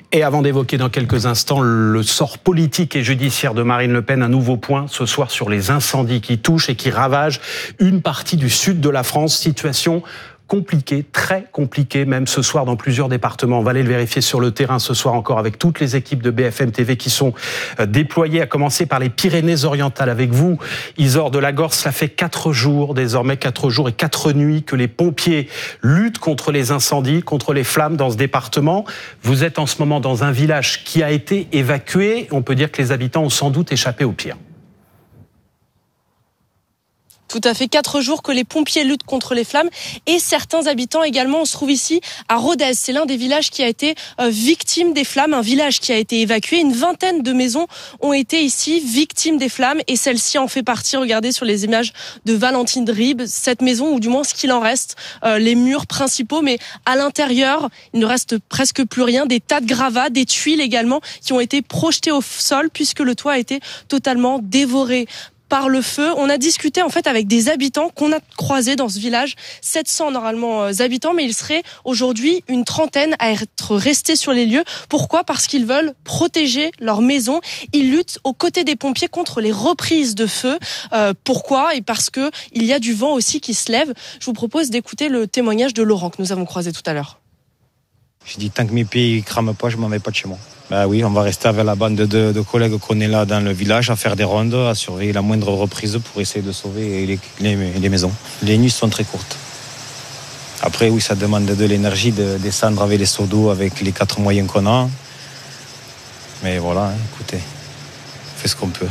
Et avant d'évoquer dans quelques instants le sort politique et judiciaire de Marine Le Pen, un nouveau point ce soir sur les incendies qui touchent et qui ravagent une partie du sud de la France. Situation compliqué, très compliqué, même ce soir dans plusieurs départements. On va aller le vérifier sur le terrain ce soir encore avec toutes les équipes de BFM TV qui sont déployées, à commencer par les Pyrénées-Orientales. Avec vous, Isor de Lagorce, ça fait 4 jours désormais, 4 jours et 4 nuits que les pompiers luttent contre les incendies, contre les flammes dans ce département. Vous êtes en ce moment dans un village qui a été évacué. On peut dire que les habitants ont sans doute échappé au pire. Tout à fait, 4 jours que les pompiers luttent contre les flammes et certains habitants également. On se trouve ici à Rodez, c'est l'un des villages qui a été victime des flammes, un village qui a été évacué. Une vingtaine de maisons ont été ici victimes des flammes et celle-ci en fait partie. Regardez sur les images de Valentine Ribes, cette maison, ou du moins ce qu'il en reste, les murs principaux, mais à l'intérieur, il ne reste presque plus rien, des tas de gravats, des tuiles également qui ont été projetées au sol puisque le toit a été totalement dévoré par le feu. On a discuté en fait avec des habitants qu'on a croisés dans ce village, 700 normalement habitants, mais il serait aujourd'hui une trentaine à être restés sur les lieux. Pourquoi ? Parce qu'ils veulent protéger leur maison. Ils luttent aux côtés des pompiers contre les reprises de feu. Pourquoi ? Et parce que il y a du vent aussi qui se lève. Je vous propose d'écouter le témoignage de Laurent que nous avons croisé tout à l'heure. Je dis tant que mes pieds ne crament pas, je m'en vais pas de chez moi. Ben oui, on va rester avec la bande de collègues qu'on est là dans le village, à faire des rondes, à surveiller la moindre reprise pour essayer de sauver les maisons. Les nuits sont très courtes. Après, oui, ça demande de l'énergie de descendre avec les seaux d'eau, avec les 4 moyens qu'on a. Mais voilà, écoutez, on fait ce qu'on peut.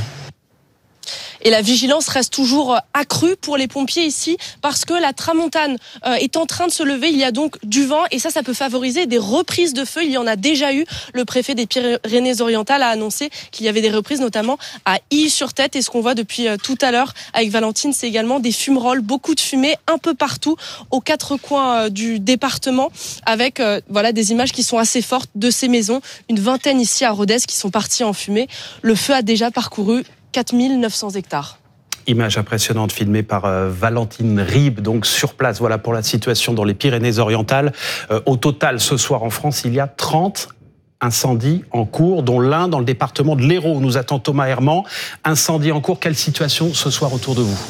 Et la vigilance reste toujours accrue pour les pompiers ici parce que la tramontane est en train de se lever. Il y a donc du vent et ça peut favoriser des reprises de feu. Il y en a déjà eu. Le préfet des Pyrénées-Orientales a annoncé qu'il y avait des reprises, notamment à Illes-sur-Tête. Et ce qu'on voit depuis tout à l'heure avec Valentine, c'est également des fumerolles, beaucoup de fumée un peu partout aux 4 coins du département avec des images qui sont assez fortes de ces maisons. Une vingtaine ici à Rodez qui sont parties en fumée. Le feu a déjà parcouru 4900 hectares. Image impressionnante filmée par Valentine Ribes, donc sur place. Voilà pour la situation dans les Pyrénées-Orientales. Au total, ce soir en France, il y a 30 incendies en cours, dont l'un dans le département de l'Hérault, où nous attend Thomas Herman. Incendie en cours, quelle situation ce soir autour de vous ?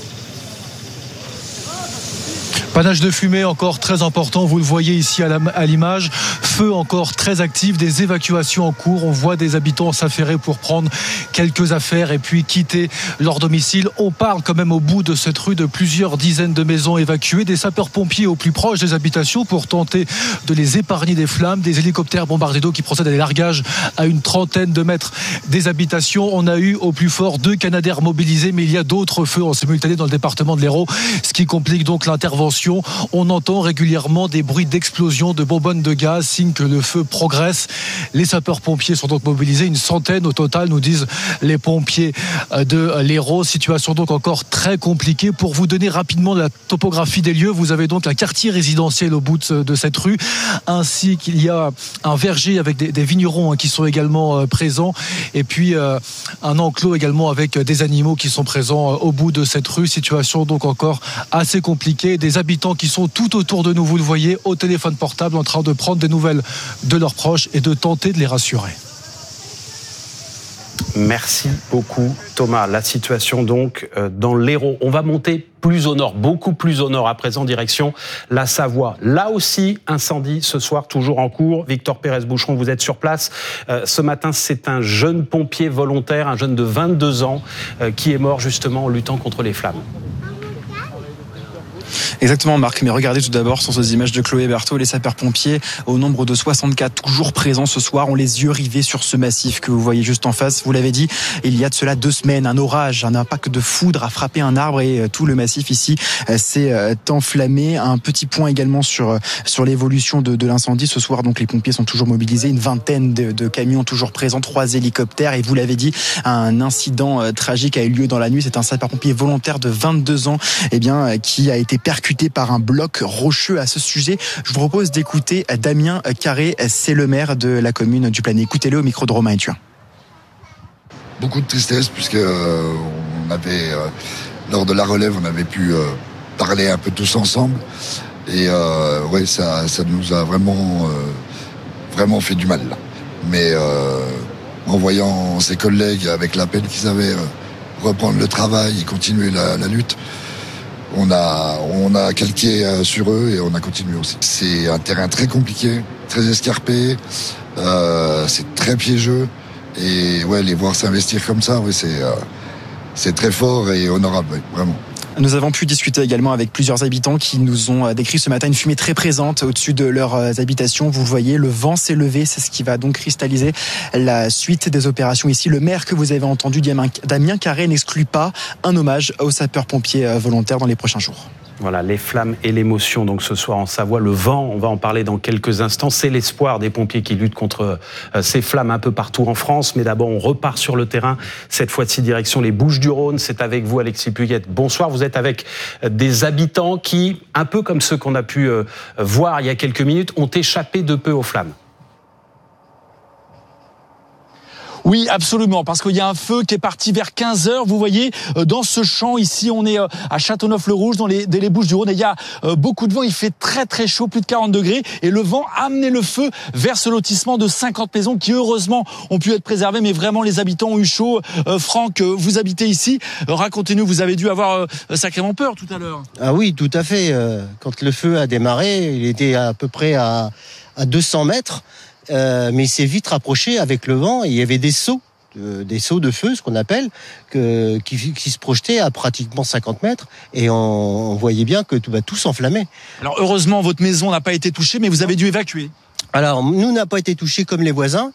Panache de fumée encore très important, vous le voyez ici à l'image. Feu encore très actif, des évacuations en cours. On voit des habitants s'affairer pour prendre quelques affaires et puis quitter leur domicile. On parle quand même au bout de cette rue de plusieurs dizaines de maisons évacuées, des sapeurs-pompiers au plus proche des habitations pour tenter de les épargner des flammes, des hélicoptères bombardés d'eau qui procèdent à des largages à une trentaine de mètres des habitations. On a eu au plus fort 2 Canadair mobilisés, mais il y a d'autres feux en simultané dans le département de l'Hérault, ce qui complique donc l'intervention. On entend régulièrement des bruits d'explosion, de bonbonnes de gaz, signe que le feu progresse. Les sapeurs-pompiers sont donc mobilisés, une centaine au total, nous disent les pompiers de l'Hérault. Situation donc encore très compliquée. Pour vous donner rapidement la topographie des lieux, vous avez donc un quartier résidentiel au bout de cette rue, ainsi qu'il y a un verger avec des vignerons qui sont également présents, et puis un enclos également avec des animaux qui sont présents au bout de cette rue. Situation donc encore assez compliquée. Des habitants qui sont tout autour de nous, vous le voyez, au téléphone portable, en train de prendre des nouvelles de leurs proches et de tenter de les rassurer. Merci beaucoup Thomas. La situation donc dans l'Hérault. On va monter plus au nord, beaucoup plus au nord à présent, direction la Savoie. Là aussi, incendie ce soir, toujours en cours. Victor Pérez-Boucheron, vous êtes sur place. Ce matin, c'est un jeune pompier volontaire, un jeune de 22 ans, qui est mort justement en luttant contre les flammes. Exactement Marc, mais regardez tout d'abord sur ces images de Chloé Berthaud, les sapeurs-pompiers au nombre de 64 toujours présents ce soir, ont les yeux rivés sur ce massif que vous voyez juste en face. Vous l'avez dit, il y a de cela 2 semaines, un orage, un impact de foudre a frappé un arbre et tout le massif ici s'est enflammé. Un petit point également sur l'évolution de l'incendie. Ce soir donc les pompiers sont toujours mobilisés, une vingtaine de camions toujours présents, 3 hélicoptères et vous l'avez dit, un incident tragique a eu lieu dans la nuit. C'est un sapeur-pompier volontaire de 22 ans qui a été percuté par un bloc rocheux. À ce sujet, je vous propose d'écouter Damien Carré, c'est le maire de la commune du Planet. Écoutez-le au micro de Romain Etuin. Beaucoup de tristesse puisque on avait lors de la relève, on avait pu parler un peu tous ensemble et ça nous a vraiment fait du mal là. Mais en voyant ses collègues avec la peine qu'ils avaient reprendre le travail et continuer la lutte, on a calqué sur eux et on a continué aussi. C'est un terrain très compliqué, très escarpé, c'est très piégeux et ouais, les voir s'investir comme ça, ouais, c'est très fort et honorable, ouais, vraiment. Nous avons pu discuter également avec plusieurs habitants qui nous ont décrit ce matin une fumée très présente au-dessus de leurs habitations. Vous le voyez, le vent s'est levé, c'est ce qui va donc cristalliser la suite des opérations ici. Le maire que vous avez entendu, Damien Carré, n'exclut pas un hommage aux sapeurs-pompiers volontaires dans les prochains jours. Voilà, les flammes et l'émotion, donc ce soir en Savoie, le vent, on va en parler dans quelques instants, c'est l'espoir des pompiers qui luttent contre ces flammes un peu partout en France, mais d'abord on repart sur le terrain, cette fois-ci direction les Bouches-du-Rhône, c'est avec vous Alexis Puyette. Bonsoir, vous êtes avec des habitants qui, un peu comme ceux qu'on a pu voir il y a quelques minutes, ont échappé de peu aux flammes. Oui, absolument, parce qu'il y a un feu qui est parti vers 15h. Vous voyez, dans ce champ, ici, on est à Châteauneuf-le-Rouge, dans les Bouches-du-Rhône. Et il y a beaucoup de vent, il fait très très chaud, plus de 40 degrés. Et le vent a amené le feu vers ce lotissement de 50 maisons qui, heureusement, ont pu être préservées. Mais vraiment, les habitants ont eu chaud. Franck, vous habitez ici. Racontez-nous, vous avez dû avoir sacrément peur tout à l'heure. Ah oui, tout à fait. Quand le feu a démarré, il était à peu près à 200 mètres. Mais il s'est vite rapproché avec le vent et il y avait des seaux de feu, ce qu'on appelle, qui se projetaient à pratiquement 50 mètres et on voyait bien que tout s'enflammait. Alors heureusement, votre maison n'a pas été touchée, mais vous avez dû évacuer. Alors, nous n'a pas été touchés comme les voisins.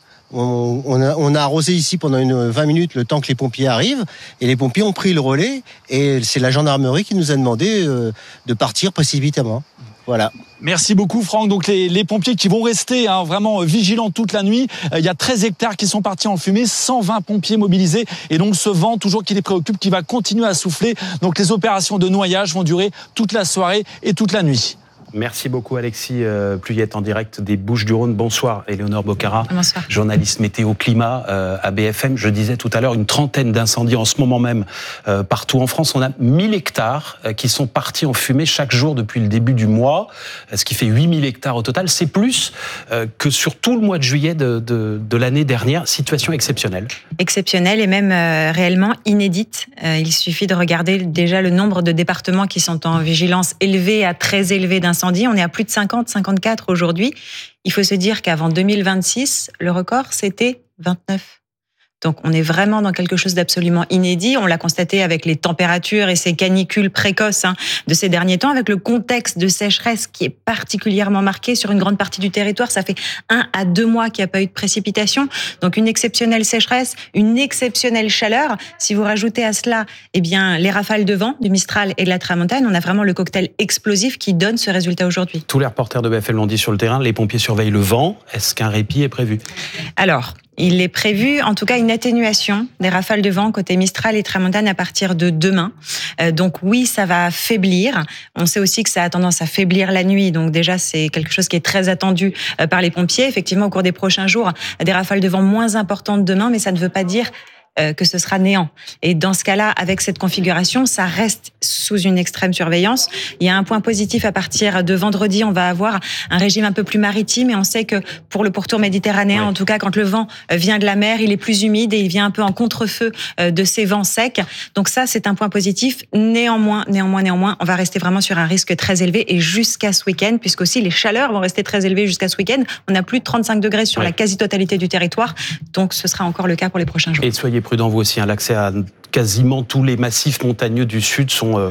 On a arrosé ici pendant 20 minutes le temps que les pompiers arrivent et les pompiers ont pris le relais et c'est la gendarmerie qui nous a demandé de partir précipitamment. Voilà. Merci beaucoup Franck. Donc les pompiers qui vont rester vraiment vigilants toute la nuit. Il y a 13 hectares qui sont partis en fumée, 120 pompiers mobilisés et donc ce vent toujours qui les préoccupe, qui va continuer à souffler. Donc les opérations de noyage vont durer toute la soirée et toute la nuit. Merci beaucoup Alexis Puyette en direct des Bouches-du-Rhône. Bonsoir Éléonore Bocara, Bonsoir. Journaliste météo climat à BFM. Je disais tout à l'heure une trentaine d'incendies en ce moment même partout en France. On a 1000 hectares qui sont partis en fumée chaque jour depuis le début du mois, ce qui fait 8000 hectares au total. C'est plus que sur tout le mois de juillet de l'année dernière. Situation exceptionnelle. Exceptionnelle et même réellement inédite. Il suffit de regarder déjà le nombre de départements qui sont en vigilance élevée à très élevée d'incendies. On est à plus de 50, 54 aujourd'hui. Il faut se dire qu'avant 2026, le record, c'était 29. Donc, on est vraiment dans quelque chose d'absolument inédit. On l'a constaté avec les températures et ces canicules précoces de ces derniers temps, avec le contexte de sécheresse qui est particulièrement marqué sur une grande partie du territoire. Ça fait 1 à 2 mois qu'il n'y a pas eu de précipitation. Donc, une exceptionnelle sécheresse, une exceptionnelle chaleur. Si vous rajoutez à cela, les rafales de vent, du Mistral et de la Tramontane, on a vraiment le cocktail explosif qui donne ce résultat aujourd'hui. Tous les reporters de BFM l'ont dit sur le terrain, les pompiers surveillent le vent. Est-ce qu'un répit est prévu ? Alors, il est prévu, en tout cas, une atténuation des rafales de vent côté Mistral et Tramontane à partir de demain. Donc oui, ça va faiblir. On sait aussi que ça a tendance à faiblir la nuit. Donc déjà, c'est quelque chose qui est très attendu par les pompiers. Effectivement, au cours des prochains jours, des rafales de vent moins importantes demain, mais ça ne veut pas dire que ce sera néant. Et dans ce cas-là, avec cette configuration, ça reste sous une extrême surveillance. Il y a un point positif à partir de vendredi, on va avoir un régime un peu plus maritime et on sait que pour le pourtour méditerranéen, en tout cas, quand le vent vient de la mer, il est plus humide et il vient un peu en contre-feu de ces vents secs. Donc ça, c'est un point positif. Néanmoins, on va rester vraiment sur un risque très élevé et jusqu'à ce week-end, puisqu'aussi les chaleurs vont rester très élevées jusqu'à ce week-end. On a plus de 35 degrés sur la quasi-totalité du territoire. Donc ce sera encore le cas pour les prochains jours. Et soyez prudents vous aussi, l'accès à quasiment tous les massifs montagneux du sud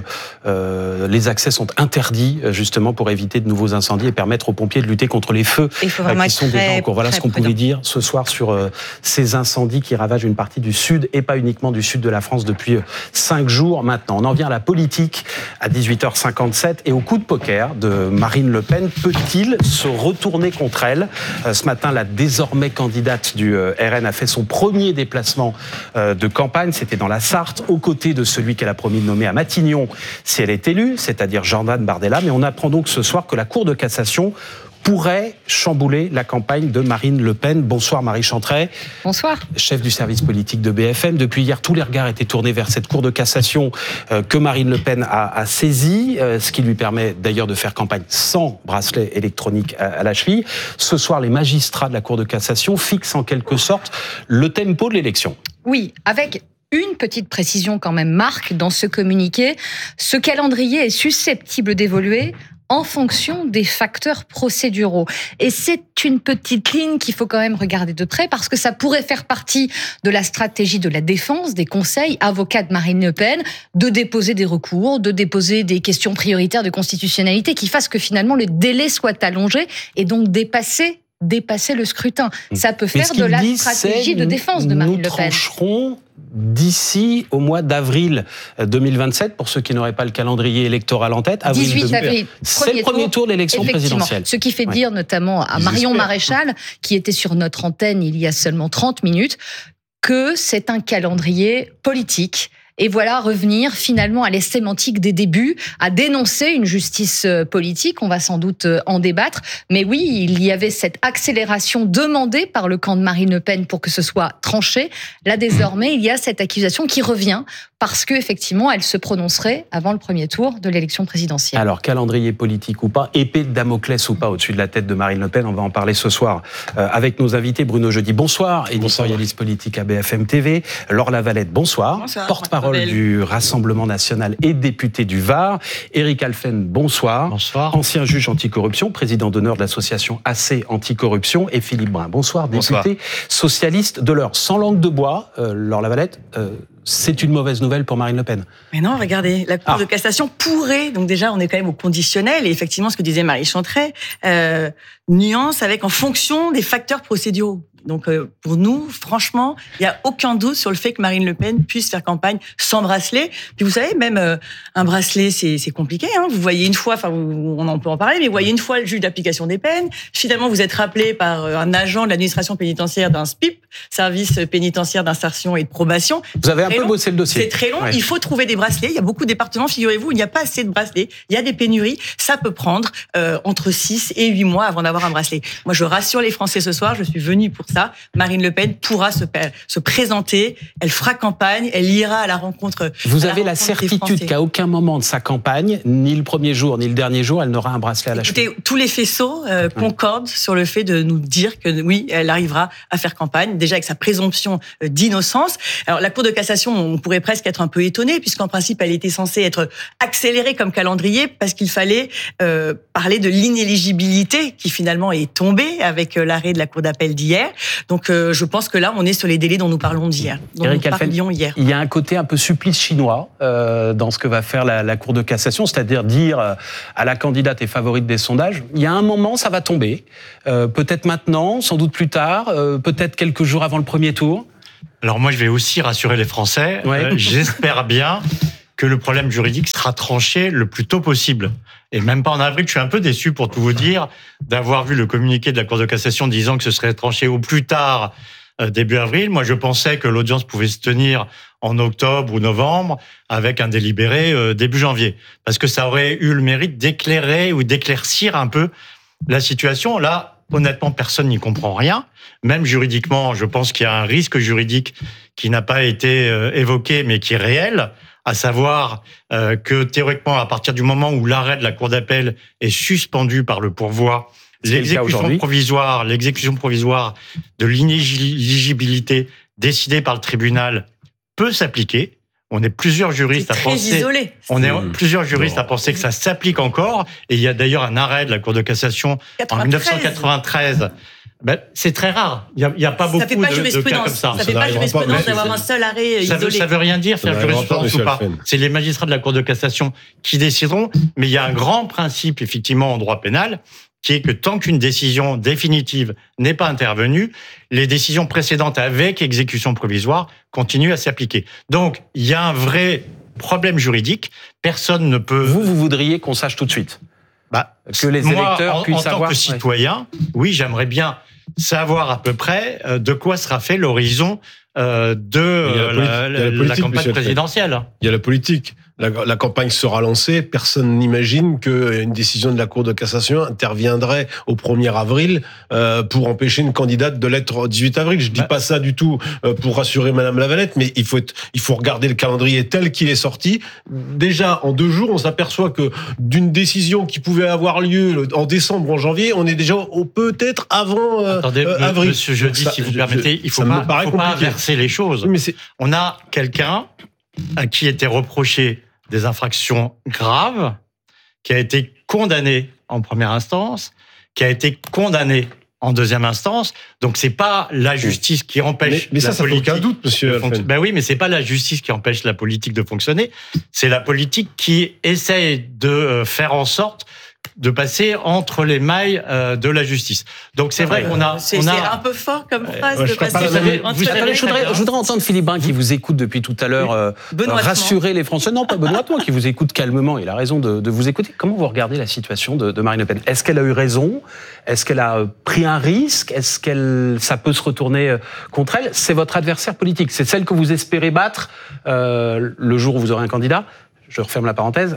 les accès sont interdits justement pour éviter de nouveaux incendies et permettre aux pompiers de lutter contre les feux qui sont déjà en cours. Voilà ce qu'on pouvait dire ce soir sur ces incendies qui ravagent une partie du sud et pas uniquement du sud de la France depuis 5 jours maintenant. On en vient à la politique à 18h57 et au coup de poker de Marine Le Pen. Peut-il se retourner contre elle ? Ce matin, la désormais candidate du RN a fait son premier déplacement de campagne. C'était dans la Sarthe, aux côtés de celui qu'elle a promis de nommer à Matignon si elle est élue, c'est-à-dire Jordan Bardella. Mais on apprend donc ce soir que la Cour de cassation pourrait chambouler la campagne de Marine Le Pen. Bonsoir Marie Chantret. Bonsoir. Chef du service politique de BFM. Depuis hier, tous les regards étaient tournés vers cette cour de cassation que Marine Le Pen a saisie, ce qui lui permet d'ailleurs de faire campagne sans bracelet électronique à la cheville. Ce soir, les magistrats de la cour de cassation fixent en quelque sorte le tempo de l'élection. Oui, avec une petite précision quand même, Marc, dans ce communiqué. Ce calendrier est susceptible d'évoluer en fonction des facteurs procéduraux. Et c'est une petite ligne qu'il faut quand même regarder de près parce que ça pourrait faire partie de la stratégie de la défense, des conseils avocats de Marine Le Pen, de déposer des recours, de déposer des questions prioritaires de constitutionnalité qui fassent que finalement le délai soit allongé et donc dépasser le scrutin. Ça peut faire de la stratégie de défense de Marine Le Pen. Nous trancherons d'ici au mois d'avril 2027, pour ceux qui n'auraient pas le calendrier électoral en tête. 18 avril, c'est le premier tour de l'élection présidentielle. Ce qui fait dire notamment à Marion Maréchal, qui était sur notre antenne il y a seulement 30 minutes, que c'est un calendrier politique. Et voilà, revenir finalement à la sémantique des débuts, à dénoncer une justice politique. On va sans doute en débattre. Mais oui, il y avait cette accélération demandée par le camp de Marine Le Pen pour que ce soit tranché. Là, désormais, il y a cette accusation qui revient parce qu'effectivement, elle se prononcerait avant le premier tour de l'élection présidentielle. Alors, calendrier politique ou pas, épée de Damoclès ou pas au-dessus de la tête de Marine Le Pen, on va en parler ce soir avec nos invités. Bruno Jeudi, bonsoir, éditorialiste politique à BFM TV. Laure Lavalette, bonsoir. Porte-parole du Rassemblement national et député du Var. Éric Alphen, bonsoir. Bonsoir. Ancien juge anticorruption, président d'honneur de l'association AC Anticorruption. Et Philippe Brun, bonsoir, député socialiste de l'Eure. Sans langue de bois, Laure Lavalette, c'est une mauvaise nouvelle pour Marine Le Pen. Mais non, regardez, la Cour de cassation pourrait, donc déjà on est quand même au conditionnel, et effectivement ce que disait Marie Chantret, nuance avec en fonction des facteurs procéduraux. Donc pour nous, franchement, il n'y a aucun doute sur le fait que Marine Le Pen puisse faire campagne sans bracelet. Puis vous savez, même un bracelet, c'est compliqué. Hein. Vous voyez une fois, enfin on en peut en parler, mais vous voyez une fois le juge d'application des peines. Finalement, vous êtes rappelé par un agent de l'administration pénitentiaire d'un SPIP, service pénitentiaire d'insertion et de probation. Vous avez un peu bossé le dossier. C'est très long. Ouais. Il faut trouver des bracelets. Il y a beaucoup de départements, figurez-vous, où il n'y a pas assez de bracelets. Il y a des pénuries. Ça peut prendre entre 6 et 8 mois avant d'avoir un bracelet. Moi, je rassure les Français ce soir. Je suis venue pour ça. Marine Le Pen pourra se présenter, elle fera campagne, elle ira à la rencontre. Vous avez la certitude qu'à aucun moment de sa campagne, ni le premier jour, ni le dernier jour, elle n'aura un bracelet à la cheville. Tous les faisceaux concordent sur le fait de nous dire que oui, elle arrivera à faire campagne, déjà avec sa présomption d'innocence. Alors la Cour de cassation, on pourrait presque être un peu étonné, puisqu'en principe, elle était censée être accélérée comme calendrier, parce qu'il fallait parler de l'inéligibilité qui finalement est tombée avec l'arrêt de la Cour d'appel d'hier. Donc je pense que là, on est sur les délais dont nous parlons d'hier. Éric Alphen, hier. Il y a un côté un peu supplice chinois dans ce que va faire la Cour de cassation, c'est-à-dire dire à la candidate et favorite des sondages, il y a un moment, ça va tomber. Peut-être maintenant, sans doute plus tard, peut-être quelques jours avant le premier tour. Alors moi, je vais aussi rassurer les Français. Ouais. J'espère bien que le problème juridique sera tranché le plus tôt possible. Et même pas en avril, je suis un peu déçu, pour tout vous dire, d'avoir vu le communiqué de la Cour de cassation disant que ce serait tranché au plus tard début avril. Moi, je pensais que l'audience pouvait se tenir en octobre ou novembre avec un délibéré début janvier. Parce que ça aurait eu le mérite d'éclairer ou d'éclaircir un peu la situation. Là, honnêtement, personne n'y comprend rien. Même juridiquement, je pense qu'il y a un risque juridique qui n'a pas été évoqué, mais qui est réel. À savoir que théoriquement, à partir du moment où l'arrêt de la Cour d'appel est suspendu par le pourvoi, l'exécution provisoire de l'inéligibilité décidée par le tribunal peut s'appliquer. On est plusieurs juristes à penser. Plusieurs juristes à penser que ça s'applique encore. Et il y a d'ailleurs un arrêt de la Cour de cassation en 1993. Ben, c'est très rare. Il y a pas beaucoup de cas comme ça. Ça fait pas jurisprudence d'avoir un seul arrêt isolé. Ça veut rien dire faire jurisprudence ou pas. C'est les magistrats de la Cour de cassation qui décideront. Mais il y a un grand principe, effectivement, en droit pénal, qui est que tant qu'une décision définitive n'est pas intervenue, les décisions précédentes avec exécution provisoire continuent à s'appliquer. Donc, il y a un vrai problème juridique. Personne ne peut... Vous voudriez qu'on sache tout de suite que les électeurs puissent savoir... En tant que citoyen, oui, j'aimerais bien savoir à peu près de quoi sera fait l'horizon la campagne présidentielle. Il y a la politique. La campagne sera lancée. Personne n'imagine qu'une décision de la Cour de cassation interviendrait au 1er avril pour empêcher une candidate de l'être au 18 avril. Je dis pas ça du tout pour rassurer Madame Lavalette, mais il faut regarder le calendrier tel qu'il est sorti. Déjà, en 2 jours, on s'aperçoit que d'une décision qui pouvait avoir lieu en décembre, en janvier, on est déjà peut-être avant avril. Monsieur Jeudi, si vous permettez, il faut pas inverser les choses. Mais on a quelqu'un à qui était reproché des infractions graves, qui a été condamné en première instance, qui a été condamné en deuxième instance. Donc c'est pas la justice qui empêche mais la ça politique. Fait aucun doute, monsieur. Ben oui, mais c'est pas la justice qui empêche la politique de fonctionner. C'est la politique qui essaye de faire en sorte de passer entre les mailles de la justice. Donc c'est vrai qu'on a... C'est un peu fort comme phrase de passer je voudrais entendre Philippe Brun qui vous écoute depuis tout à l'heure rassurer les Français. Non, pas benoîtement, qui vous écoute calmement. Il a raison de vous écouter. Comment vous regardez la situation de Marine Le Pen ? Est-ce qu'elle a eu raison ? Est-ce qu'elle a pris un risque ? Est-ce que ça peut se retourner contre elle ? C'est votre adversaire politique. C'est celle que vous espérez battre le jour où vous aurez un candidat ? Je referme la parenthèse,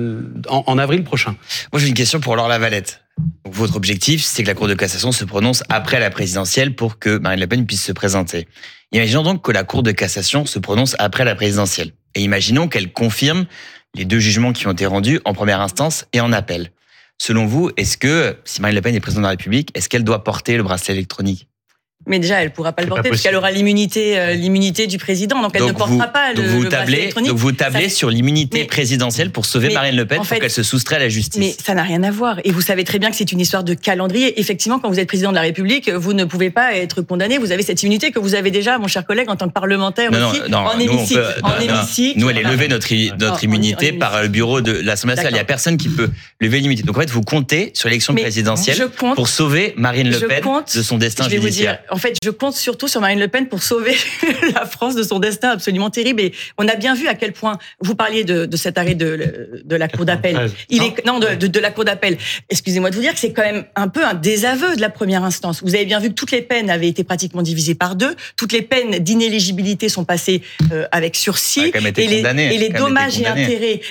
en avril prochain. Moi, j'ai une question pour Laure Lavalette. Donc, votre objectif, c'est que la Cour de cassation se prononce après la présidentielle pour que Marine Le Pen puisse se présenter. Imaginons donc que la Cour de cassation se prononce après la présidentielle. Et imaginons qu'elle confirme les 2 jugements qui ont été rendus en première instance et en appel. Selon vous, est-ce que, si Marine Le Pen est présidente de la République, est-ce qu'elle doit porter le bracelet électronique ? Mais déjà, elle pourra pas le porter parce qu'elle aura l'immunité du président, donc elle ne portera pas le bracelet électronique. Donc vous tablez sur l'immunité présidentielle pour sauver Marine Le Pen, pour qu'elle se soustrait à la justice. Mais ça n'a rien à voir. Et vous savez très bien que c'est une histoire de calendrier. Effectivement, quand vous êtes président de la République, vous ne pouvez pas être condamné. Vous avez cette immunité que vous avez déjà, mon cher collègue, en tant que parlementaire en hémicycle. Nous, elle est levée notre immunité par le bureau de l'Assemblée nationale. Il n'y a personne qui peut lever l'immunité. Donc en fait, vous comptez sur l'élection présidentielle pour sauver Marine Le Pen de son destin judiciaire. En fait, je compte surtout sur Marine Le Pen pour sauver la France de son destin absolument terrible. Et on a bien vu à quel point, vous parliez de cet arrêt de la Cour d'appel. De la Cour d'appel. Excusez-moi de vous dire que c'est quand même un peu un désaveu de la première instance. Vous avez bien vu que toutes les peines avaient été pratiquement divisées par 2. Toutes les peines d'inéligibilité sont passées avec sursis. Et les dommages et intérêts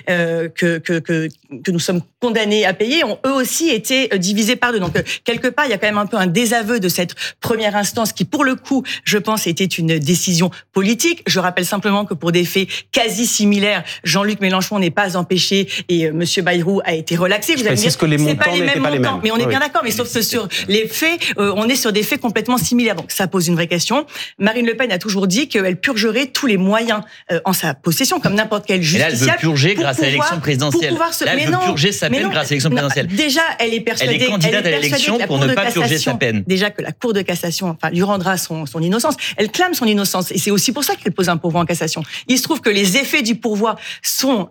que nous sommes condamnés à payer ont eux aussi été divisés par 2. Donc, quelque part, il y a quand même un peu un désaveu de cette première instance qui, pour le coup, je pense, était une décision politique. Je rappelle simplement que pour des faits quasi similaires, Jean-Luc Mélenchon n'est pas empêché et Monsieur Bayrou a été relaxé. Vous allez me dire, que les montants n'étaient pas les mêmes. Mais on est bien d'accord. Mais sauf que sur les faits, on est sur des faits complètement similaires. Donc ça pose une vraie question. Marine Le Pen a toujours dit qu'elle purgerait tous les moyens en sa possession, comme n'importe quel justiciable. Et là, elle veut purger grâce à l'élection présidentielle. Là, elle veut purger sa peine grâce à l'élection présidentielle. Déjà, elle est persuadée. Elle est candidate à l'élection pour ne pas purger sa peine. Déjà que la Cour de cassation, lui rendra son innocence. Elle clame son innocence et c'est aussi pour ça qu'elle pose un pourvoi en cassation. Il se trouve que les effets du pourvoi sont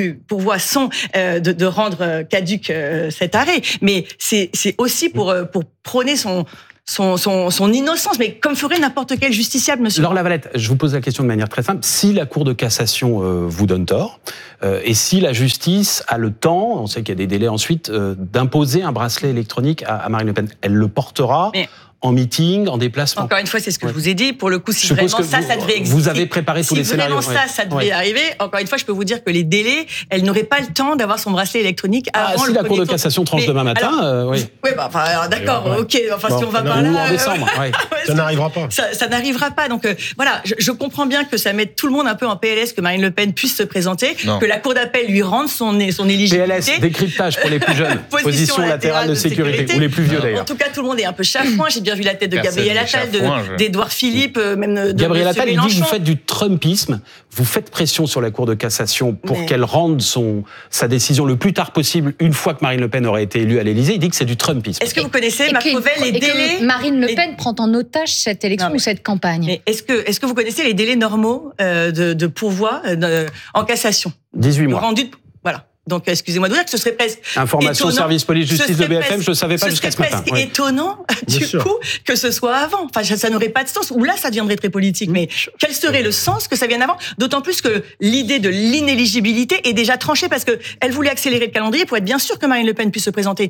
de rendre caduque cet arrêt, mais c'est aussi pour prôner son innocence, mais comme ferait n'importe quel justiciable, monsieur. Laure Lavalette, je vous pose la question de manière très simple. Si la Cour de cassation vous donne tort, et si la justice a le temps, on sait qu'il y a des délais ensuite, d'imposer un bracelet électronique à Marine Le Pen, elle le portera en meeting, en déplacement. Encore une fois, c'est ce que je vous ai dit. Pour le coup, si vraiment ça devait exister. Vous avez préparé tous les scénarios. Si vraiment ça devait arriver, encore une fois, je peux vous dire que les délais, elle n'aurait pas le temps d'avoir son bracelet électronique avant si le la Cour de cassation tranche demain matin, oui. Oui, d'accord, ok. Enfin, si on va par là. Ou en décembre, ça n'arrivera pas. Ça n'arrivera pas. Donc, voilà, je comprends bien que ça mette tout le monde un peu en PLS que Marine Le Pen puisse se présenter, que la Cour d'appel lui rende son éligibilité. PLS, décryptage pour les plus jeunes. Position latérale de sécurité. Ou les plus vieux, d'ailleurs. En tout cas, tout le monde est un peu chafouin. J'ai bien vu la tête de Gabriel Attal, d'Édouard Philippe, même de Gabriel Attal, il dit que vous Mélenchon. faites du Trumpisme, vous faites pression sur la Cour de cassation pour qu'elle rende sa décision le plus tard possible, une fois que Marine Le Pen aurait été élue à l'Élysée. Il dit que c'est du Trumpisme. Est-ce que vous connaissez, Marc Fauvel, les délais Marine Le Pen prend en otage cette élection ou cette campagne. Mais est-ce que vous connaissez les délais normaux de pourvoi en cassation? 18 mois. Voilà. Donc, excusez-moi de vous dire que ce serait presque information, étonnant, service police, justice de BFM, je ne savais pas jusqu'à ce matin. Ce serait presque étonnant, coup, que ce soit avant. Enfin, ça n'aurait pas de sens. Ou là, ça deviendrait très politique. Mais quel serait le sens que ça vienne avant? D'autant plus que l'idée de l'inéligibilité est déjà tranchée parce que elle voulait accélérer le calendrier pour être bien sûr que Marine Le Pen puisse se présenter.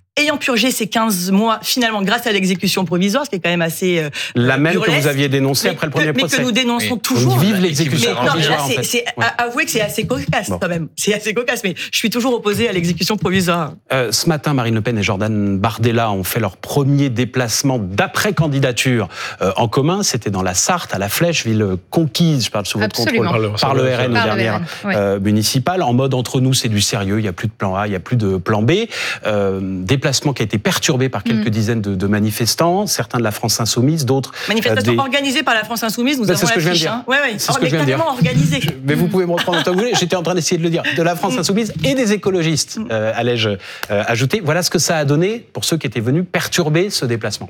ayant purgé ces 15 mois, finalement, grâce à l'exécution provisoire, ce qui est quand même assez la même que vous aviez dénoncée après le premier procès. Mais que nous dénonçons toujours. Vive l'exécution provisoire, en fait. Avouez que c'est assez cocasse, quand même. C'est assez cocasse, mais je suis toujours opposée à l'exécution provisoire. Ce matin, Marine Le Pen et Jordan Bardella ont fait leur premier déplacement d'après-candidature en commun. C'était dans la Sarthe, à la Flèche, ville conquise, je parle sous votre contrôle, par le RN aux dernières municipales. En mode entre nous, c'est du sérieux, il n'y a plus de plan A, il n'y a plus de plan B. Déplacement qui a été perturbé par quelques dizaines de manifestants, certains de la France Insoumise, d'autres... Manifestation organisée par la France Insoumise, nous avons la fiche. C'est ce que je viens de dire. Organisée. Mais vous pouvez me reprendre autant que vous voulez, j'étais en train d'essayer de le dire. De la France Insoumise et des écologistes, allais-je ajouter. Voilà ce que ça a donné pour ceux qui étaient venus perturber ce déplacement.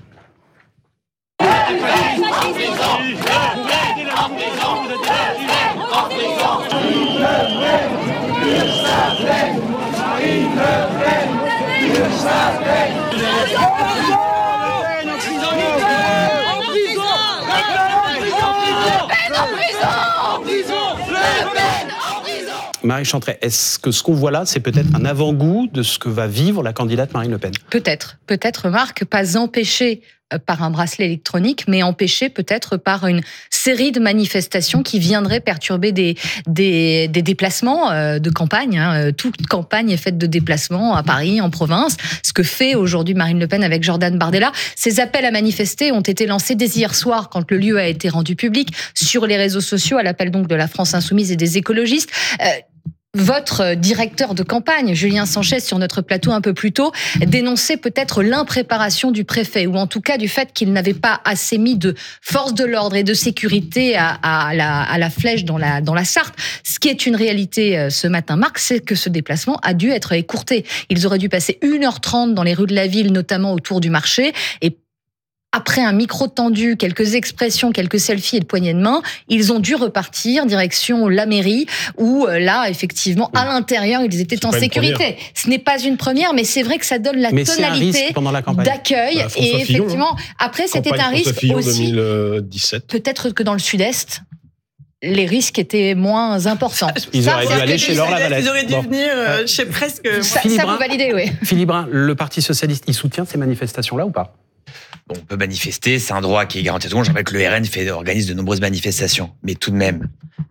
Marie Chantrey, est-ce que ce qu'on voit là, c'est peut-être un avant-goût de ce que va vivre la candidate Marine Le Pen ? Peut-être, Marc, pas empêché par un bracelet électronique, mais empêché peut-être par une série de manifestations qui viendraient perturber des déplacements de campagne. Toute campagne est faite de déplacements à Paris, en province. Ce que fait aujourd'hui Marine Le Pen avec Jordan Bardella. Ces appels à manifester ont été lancés dès hier soir, quand le lieu a été rendu public, sur les réseaux sociaux, à l'appel donc de la France Insoumise et des écologistes. Votre directeur de campagne, Julien Sanchez, sur notre plateau un peu plus tôt, dénonçait peut-être l'impréparation du préfet, ou en tout cas du fait qu'il n'avait pas assez mis de force de l'ordre et de sécurité à la Flèche dans la Sarthe. Ce qui est une réalité ce matin, Marc, c'est que ce déplacement a dû être écourté. Ils auraient dû passer 1h30 dans les rues de la ville, notamment autour du marché, et après un micro tendu, quelques expressions, quelques selfies et de poignées de main, ils ont dû repartir direction la mairie où là, effectivement, à l'intérieur, ils étaient en sécurité. Ce n'est pas une première, mais c'est vrai que ça donne la tonalité d'accueil. Et effectivement, après, c'était un risque aussi. 2017. Peut-être que dans le Sud-Est, les risques étaient moins importants. Ils auraient dû aller chez Laure Lavalette. Ils auraient dû venir chez presque... Ça vous validez, oui. Philippe Brun, le Parti Socialiste, il soutient ces manifestations-là ou pas ? On peut manifester, c'est un droit qui est garanti à tout le monde. Je rappelle que le RN organise de nombreuses manifestations. Mais tout de même,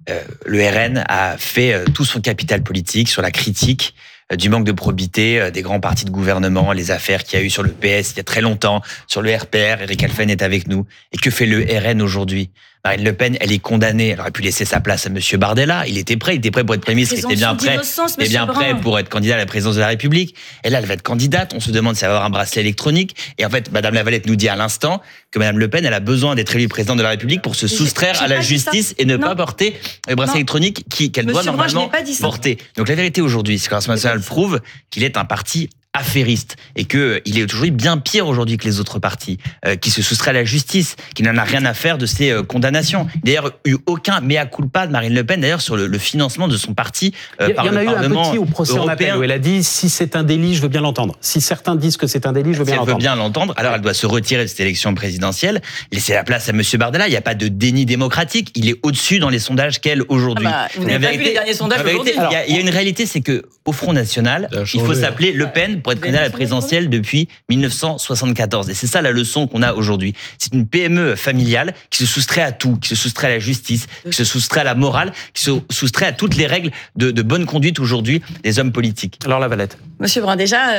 le RN a fait tout son capital politique sur la critique du manque de probité des grands partis de gouvernement, les affaires qu'il y a eu sur le PS il y a très longtemps, sur le RPR, Éric Alphen est avec nous. Et que fait le RN aujourd'hui ? Marine Le Pen, elle est condamnée. Elle aurait pu laisser sa place à Monsieur Bardella. Il était prêt pour être Premier ministre. Il était bien prêt pour être candidat à la présidence de la République. Et là, elle va être candidate. On se demande si elle va avoir un bracelet électronique. Et en fait, Madame Lavalette nous dit à l'instant que Madame Le Pen, elle a besoin d'être élue présidente de la République pour se soustraire à la justice et ne pas porter le bracelet électronique qu'elle doit normalement porter. Donc la vérité aujourd'hui, c'est que l'Assemblée nationale prouve qu'il est un parti affairiste et que il est aujourd'hui bien pire aujourd'hui que les autres partis qui se soustraient à la justice, qui n'en a rien à faire de ces condamnations. D'ailleurs, eu aucun mea culpa de Marine Le Pen d'ailleurs sur le financement de son parti par le Parlement européen. Il y en a eu un petit au procès en appel où elle a dit si c'est un délit, je veux bien l'entendre. Si certains disent que c'est un délit, je veux bien l'entendre. Si elle veut bien l'entendre, alors elle doit se retirer de cette élection présidentielle, laisser la place à Monsieur Bardella. Il n'y a pas de déni démocratique. Il est au-dessus dans les sondages qu'elle aujourd'hui. Vous n'avez pas vu les derniers sondages aujourd'hui. Il y a une réalité, c'est que au Front National, il faut s'appeler Le Pen pour être candidat à la présidentielle depuis 1974. Et c'est ça la leçon qu'on a aujourd'hui. C'est une PME familiale qui se soustrait à tout, qui se soustrait à la justice, qui se soustrait à la morale, qui se soustrait à toutes les règles de bonne conduite aujourd'hui des hommes politiques. Alors Lavalette. Monsieur Brun, déjà,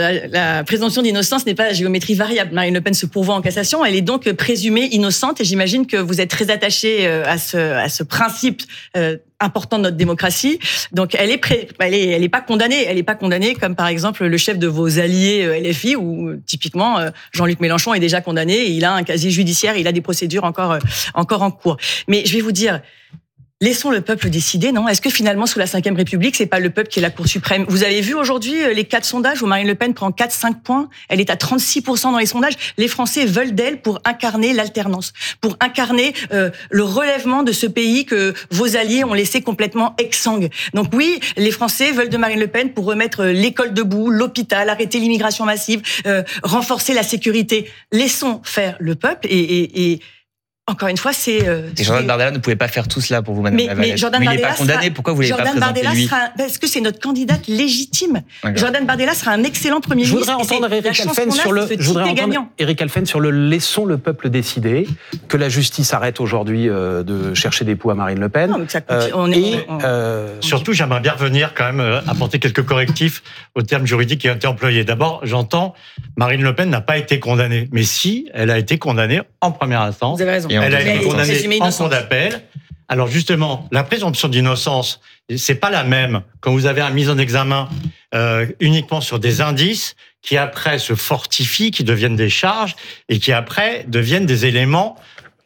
la présomption d'innocence n'est pas à géométrie variable. Marine Le Pen se pourvoit en cassation. Elle est donc présumée innocente et j'imagine que vous êtes très attaché à ce principe important de notre démocratie. Donc, elle est pas condamnée. Elle est pas condamnée comme, par exemple, le chef de vos alliés LFI où, typiquement, Jean-Luc Mélenchon est déjà condamné et il a un casier judiciaire, il a des procédures encore en cours. Mais je vais vous dire, laissons le peuple décider, non ? Est-ce que finalement, sous la Ve République, c'est pas le peuple qui est la Cour suprême ? Vous avez vu aujourd'hui les 4 sondages où Marine Le Pen prend 4-5 points. Elle est à 36% dans les sondages. Les Français veulent d'elle pour incarner l'alternance, pour incarner le relèvement de ce pays que vos alliés ont laissé complètement exsangue. Donc oui, les Français veulent de Marine Le Pen pour remettre l'école debout, l'hôpital, arrêter l'immigration massive, renforcer la sécurité. Laissons faire le peuple et Encore une fois, c'est... Et Jordan Bardella ne pouvait pas faire tout cela pour vous, Madame Lavalette. Mais Jordan il Bardella n'est pas condamné. Pourquoi vous ne l'avez pas présenté, lui? Parce que c'est notre candidate légitime. D'accord. Jordan Bardella sera un excellent Premier ministre. Je voudrais entendre Éric Alphen sur le laissons le peuple décider, que la justice arrête aujourd'hui de chercher des poux à Marine Le Pen. Non, mais ça continue. Surtout, j'aimerais bien revenir quand même apporter quelques correctifs aux termes juridiques qui ont été employés. D'abord, j'entends Marine Le Pen n'a pas été condamnée, mais si, elle a été condamnée en première instance. Vous avez raison. Elle a été condamnée en cour d'appel. Alors justement, la présomption d'innocence, c'est pas la même quand vous avez une mise en examen uniquement sur des indices qui après se fortifient, qui deviennent des charges et qui après deviennent des éléments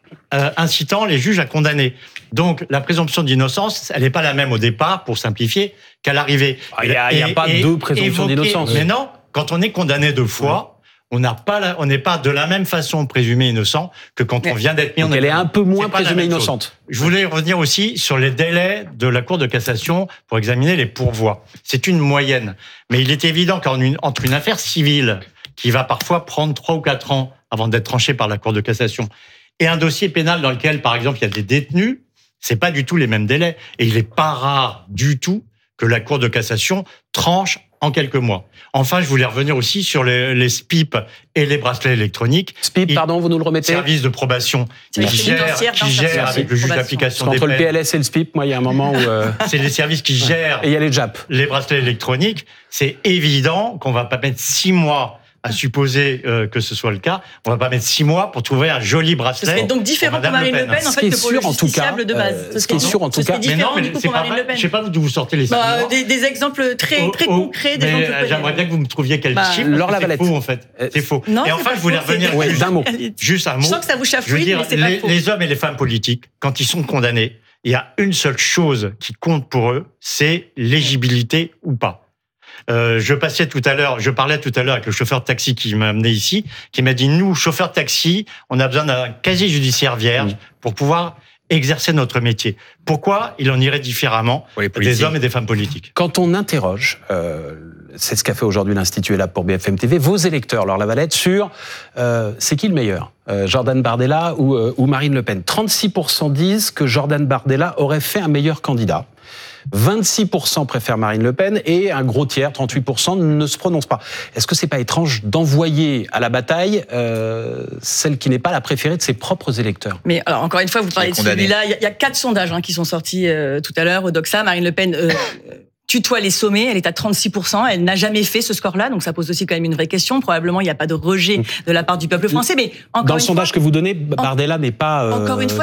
incitant les juges à condamner. Donc la présomption d'innocence, elle n'est pas la même au départ, pour simplifier, qu'à l'arrivée. Il n'y a pas deux présomptions d'innocence. Mais non, quand on est condamné 2 fois, on n'est pas de la même façon présumé innocent que quand on vient d'être mis en examen. Elle est un peu moins présumée innocente. Je voulais revenir aussi sur les délais de la Cour de cassation pour examiner les pourvois. C'est une moyenne. Mais il est évident qu'entre une affaire civile qui va parfois prendre 3 ou 4 ans avant d'être tranchée par la Cour de cassation et un dossier pénal dans lequel, par exemple, il y a des détenus, c'est pas du tout les mêmes délais. Et il n'est pas rare du tout que la Cour de cassation tranche en quelques mois. Enfin, je voulais revenir aussi sur les SPIP et les bracelets électroniques. SPIP, pardon, vous nous le remettez? Service de probation qui gère avec le juge d'application des peines. Entre le PLS et le SPIP, moi, il y a un moment où... C'est les services qui gèrent... Et il y a les JAP. Les bracelets électroniques. C'est évident qu'on va pas mettre 6 mois à supposer que ce soit le cas. On va pas mettre 6 mois pour trouver un joli bracelet. Ce serait donc différent pour Marine Le Pen, en fait, que pour le justiciable de base. Ce qui est sûr, en tout cas. Mais non, mais c'est pas vrai. Je sais pas d'où vous sortez les 6 mois. Des exemples très concrets. J'aimerais bien que vous me trouviez quel chiffre. C'est faux, en fait. C'est faux. Et enfin, je voulais revenir d'un mot. Juste un mot. Je sens que ça vous chafouine, mais c'est pas faux. Les hommes et les femmes politiques, quand ils sont condamnés, il y a une seule chose qui compte pour eux, c'est l'éligibilité ou pas. Je parlais tout à l'heure avec le chauffeur de taxi qui m'a amené ici, qui m'a dit, nous, chauffeurs de taxi, on a besoin d'un casier judiciaire vierge pour pouvoir exercer notre métier. Pourquoi il en irait différemment des hommes et des femmes politiques? Quand on interroge, c'est ce qu'a fait aujourd'hui l'Institut ELAB pour BFM TV, vos électeurs, Laure Lavalette, sur c'est qui le meilleur, Jordan Bardella ou Marine Le Pen. 36% disent que Jordan Bardella aurait fait un meilleur candidat. 26% préfèrent Marine Le Pen et un gros tiers, 38%, ne se prononce pas. Est-ce que c'est pas étrange d'envoyer à la bataille celle qui n'est pas la préférée de ses propres électeurs? Mais alors, encore une fois, vous parlez de celui-là. Il y a 4 sondages qui sont sortis tout à l'heure au Doxa. Marine Le Pen tutoie les sommets, elle est à 36%, elle n'a jamais fait ce score-là, donc ça pose aussi quand même une vraie question. Probablement, il n'y a pas de rejet de la part du peuple français, mais dans le sondage que vous donnez, Bardella n'est pas encore une fois,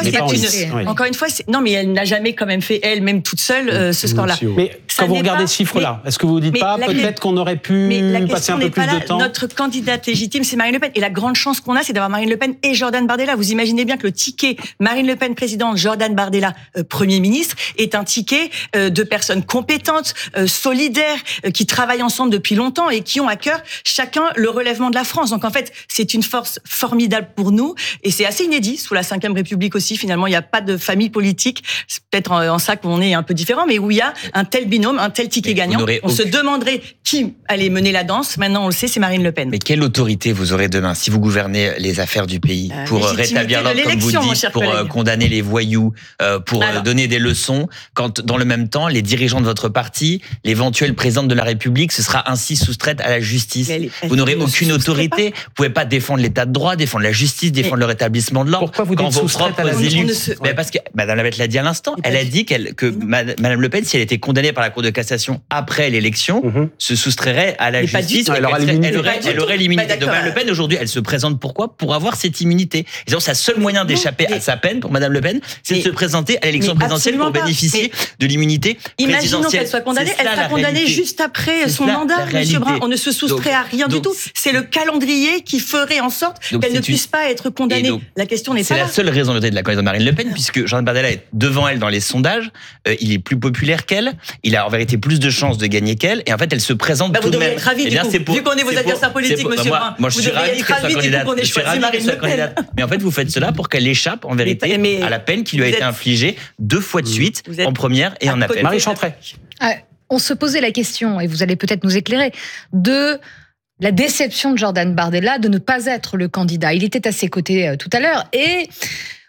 non, mais elle n'a jamais quand même fait elle-même toute seule ce score-là. Mais quand vous regardez ce chiffre-là, est-ce que vous ne dites pas peut-être qu'on aurait pu passer un peu plus de temps? Notre candidate légitime, c'est Marine Le Pen, et la grande chance qu'on a, c'est d'avoir Marine Le Pen et Jordan Bardella. Vous imaginez bien que le ticket Marine Le Pen présidente, Jordan Bardella Premier ministre est un ticket de personnes compétentes, solidaires, qui travaillent ensemble depuis longtemps et qui ont à cœur chacun le relèvement de la France. Donc en fait, c'est une force formidable pour nous et c'est assez inédit sous la Ve République aussi. Finalement, il n'y a pas de famille politique. C'est peut-être en ça qu'on est un peu différent, mais où il y a un tel binôme, un tel ticket gagnant. On se demanderait qui allait mener la danse. Maintenant, on le sait, c'est Marine Le Pen. Mais quelle autorité vous aurez demain si vous gouvernez les affaires du pays pour rétablir l'ordre, comme vous dites, pour condamner les voyous, pour donner des leçons, quand dans le même temps, les dirigeants de votre parti, l'éventuelle présidente de la République, se sera ainsi soustraite à la justice. Vous n'aurez aucune autorité. Vous pouvez pas défendre l'état de droit, défendre la justice, défendre le rétablissement de l'ordre. Pourquoi vous dites soustraite à la justice? Parce que Madame Lavalette l'a dit à l'instant. Elle a dit que Madame Le Pen, si elle était condamnée par la Cour de cassation après l'élection, se soustrairait à la justice. Elle aurait l'immunité. Donc Madame Le Pen aujourd'hui, elle se présente pourquoi? Pour avoir cette immunité. Et donc, sa seul moyen d'échapper à sa peine pour Madame Le Pen, c'est de se présenter à l'élection présidentielle pour bénéficier de l'immunité présidentielle. Imaginons qu'elle soit condamnée. Elle sera condamnée juste après son mandat, Monsieur Brun. On ne se soustrait à rien du tout. C'est le calendrier qui ferait en sorte qu'elle ne puisse pas être condamnée. La question n'est pas là. C'est la seule raison d'être de la candidate de Marine Le Pen, puisque Jordan Bardella est devant elle dans les sondages. Il est plus populaire qu'elle. Il a en vérité plus de chances de gagner qu'elle. Et en fait, elle se présente tout de même. Vous devriez être ravi, du coup. Vu qu'on est vos adversaires politiques, Monsieur Brun. Moi, je suis ravi qu'elle soit candidate. Je suis ravi qu'elle soit candidate. Mais en fait, vous faites cela pour qu'elle échappe, en vérité, à la peine qui lui a été infligée 2 fois de suite, en première et en appel. Marie Chantret. On se posait la question, et vous allez peut-être nous éclairer, de la déception de Jordan Bardella de ne pas être le candidat. Il était à ses côtés tout à l'heure, et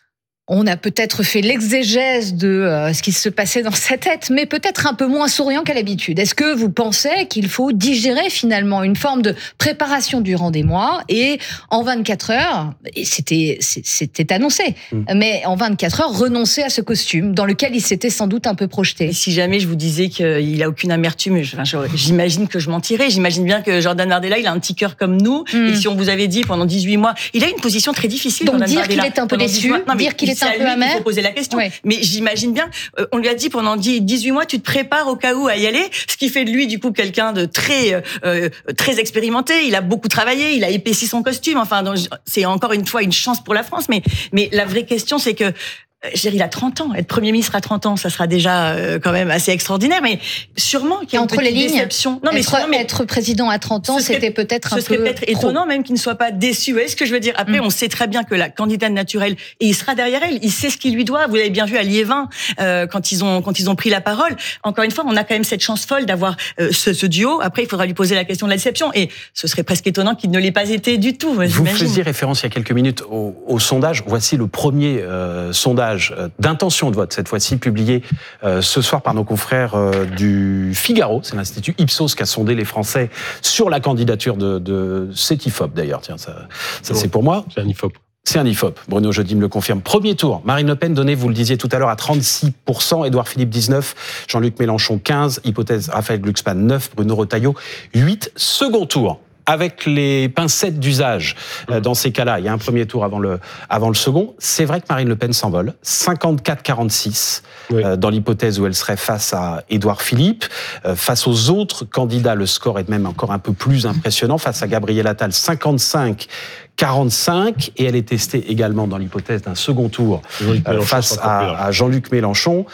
On a peut-être fait l'exégèse de ce qui se passait dans sa tête, mais peut-être un peu moins souriant qu'à l'habitude. Est-ce que vous pensez qu'il faut digérer finalement une forme de préparation durant des mois et en 24 heures, et c'était annoncé, mais en 24 heures, renoncer à ce costume dans lequel il s'était sans doute un peu projeté? Et si jamais je vous disais qu'il a aucune amertume, j'imagine que je mentirais. J'imagine bien que Jordan Bardella, il a un petit cœur comme nous. Et si on vous avait dit pendant 18 mois, il a une position très difficile. Donc Jordan dire qu'il Bardella, est un peu déçu, dire qu'il est un peu amer. Il faut poser la question. Ouais. Mais j'imagine bien, on lui a dit pendant 18 mois, tu te prépares au cas où à y aller, ce qui fait de lui du coup quelqu'un de très expérimenté. Il a beaucoup travaillé, il a épaissi son costume. Enfin, donc, c'est encore une fois une chance pour la France. Mais la vraie question, c'est que il a 30 ans. Être Premier ministre à 30 ans, ça sera déjà quand même assez extraordinaire. Mais sûrement qu'il y a entre les lignes, déception. Non, être président à 30 ans, c'était peut-être un peu... Ce serait peut-être étonnant même qu'il ne soit pas déçu. Vous voyez ce que je veux dire? Après, on sait très bien que la candidate naturelle, et il sera derrière elle, il sait ce qu'il lui doit. Vous l'avez bien vu à Liévin, quand ils ont pris la parole. Encore une fois, on a quand même cette chance folle d'avoir ce duo. Après, il faudra lui poser la question de la déception. Et ce serait presque étonnant qu'il ne l'ait pas été du tout. Vous faisiez référence il y a quelques minutes au sondage. Voici le premier sondage d'intention de vote, cette fois-ci publié ce soir par nos confrères du Figaro. C'est l'Institut Ipsos qui a sondé les Français sur la candidature de cet IFOP d'ailleurs. Tiens, ça c'est pour moi. C'est un IFOP. C'est un IFOP. Bruno Jeudi me le confirme. Premier tour. Marine Le Pen donnée, vous le disiez tout à l'heure, à 36%. Édouard Philippe, 19%. Jean-Luc Mélenchon, 15%. Hypothèse Raphaël Glucksmann, 9%. Bruno Retailleau, 8%. Second tour. Avec les pincettes d'usage dans ces cas-là. Il y a un premier tour avant le second. C'est vrai que Marine Le Pen s'envole. 54-46 dans l'hypothèse où elle serait face à Édouard Philippe. Face aux autres candidats, le score est même encore un peu plus impressionnant. Face à Gabriel Attal, 55-45. Et elle est testée également dans l'hypothèse d'un second tour face à Jean-Luc Mélenchon.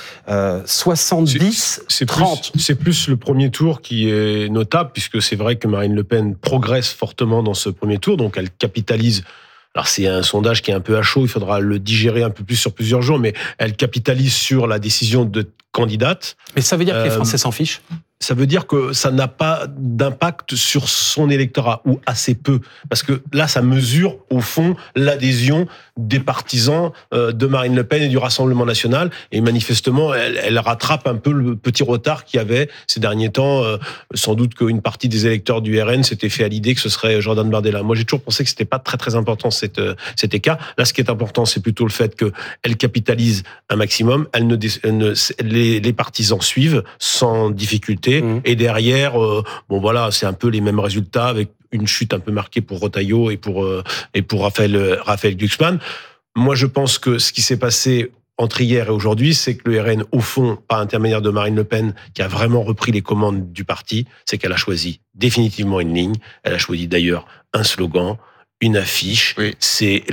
70-30. C'est plus le premier tour qui est notable, puisque c'est vrai que Marine Le Pen progresse fortement dans ce premier tour, donc elle capitalise. Alors c'est un sondage qui est un peu à chaud, il faudra le digérer un peu plus sur plusieurs jours, mais elle capitalise sur la décision de candidate. Mais ça veut dire que les Français s'en fichent ? Ça veut dire que ça n'a pas d'impact sur son électorat, ou assez peu. Parce que là, ça mesure, au fond, l'adhésion des partisans de Marine Le Pen et du Rassemblement national. Et manifestement, elle rattrape un peu le petit retard qu'il y avait ces derniers temps. Sans doute qu'une partie des électeurs du RN s'était fait à l'idée que ce serait Jordan Bardella. Moi, j'ai toujours pensé que c'était pas très, très important cet écart. Là, ce qui est important, c'est plutôt le fait qu'elle capitalise un maximum. Les partisans suivent sans difficulté. Et derrière, c'est un peu les mêmes résultats avec une chute un peu marquée pour Retailleau et pour Raphaël Glucksmann. Moi, je pense que ce qui s'est passé entre hier et aujourd'hui, c'est que le RN, au fond, par intermédiaire de Marine Le Pen, qui a vraiment repris les commandes du parti, c'est qu'elle a choisi définitivement une ligne. Elle a choisi d'ailleurs un slogan, une affiche. Oui. C'est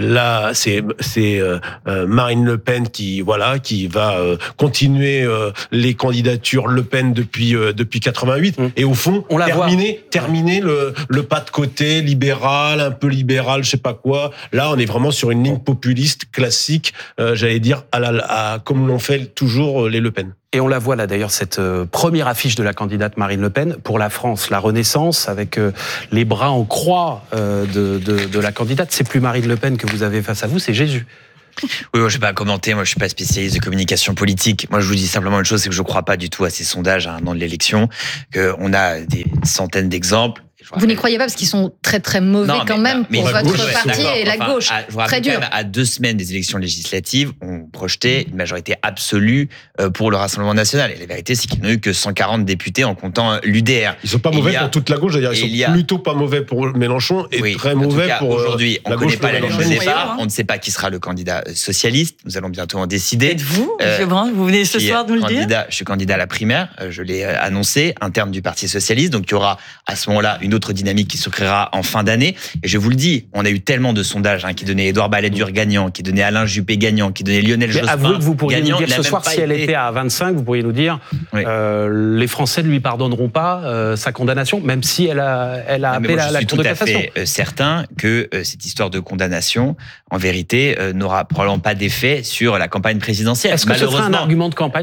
Marine Le Pen qui va continuer les candidatures Le Pen depuis 88 et au fond terminer le pas de côté libéral, un peu libéral, je sais pas quoi. Là, on est vraiment sur une ligne populiste classique, j'allais dire comme l'ont fait toujours les Le Pen. Et on la voit là d'ailleurs, cette première affiche de la candidate Marine Le Pen pour la France, la Renaissance, avec les bras en croix de la candidate. C'est plus Marine Le Pen que vous avez face à vous, c'est Jésus. Oui, moi je vais pas commenter, moi je suis pas spécialiste de communication politique. Moi je vous dis simplement une chose, c'est que je crois pas du tout à ces sondages à un an de l'élection, qu'on a des centaines d'exemples. Vous n'y croyez pas parce qu'ils sont très très mauvais pour votre parti et la gauche. Je vous rappelle, très dur. À 2 semaines des élections législatives, on projetait une majorité absolue pour le Rassemblement national. Et la vérité, c'est qu'ils n'ont eu que 140 députés en comptant l'UDR. Ils sont pas mauvais pour toute la gauche, d'ailleurs. Ils sont plutôt pas mauvez pour Mélenchon et très mauvais pour aujourd'hui. On ne connaît pas la ligne de départ. Hein. On ne sait pas qui sera le candidat socialiste. Nous allons bientôt en décider. Êtes-vous vous venez ce soir de nous le dire. Je suis candidat à la primaire. Je l'ai annoncé, interne du Parti socialiste. Donc il y aura à ce moment-là une autre dynamique qui se créera en fin d'année. Et je vous le dis, on a eu tellement de sondages qui donnaient Édouard Balladur gagnant, qui donnaient Alain Juppé gagnant, qui donnaient Lionel Jospin gagnant. Avouez que vous pourriez nous dire ce soir, si elle était à 25, vous pourriez nous dire les Français ne lui pardonneront pas sa condamnation, même si elle a appelé à la Cour de cassation. Je suis tout à fait certain que cette histoire de condamnation, en vérité, n'aura probablement pas d'effet sur la campagne présidentielle. Est-ce que ce sera un argument de campagne chez vous ?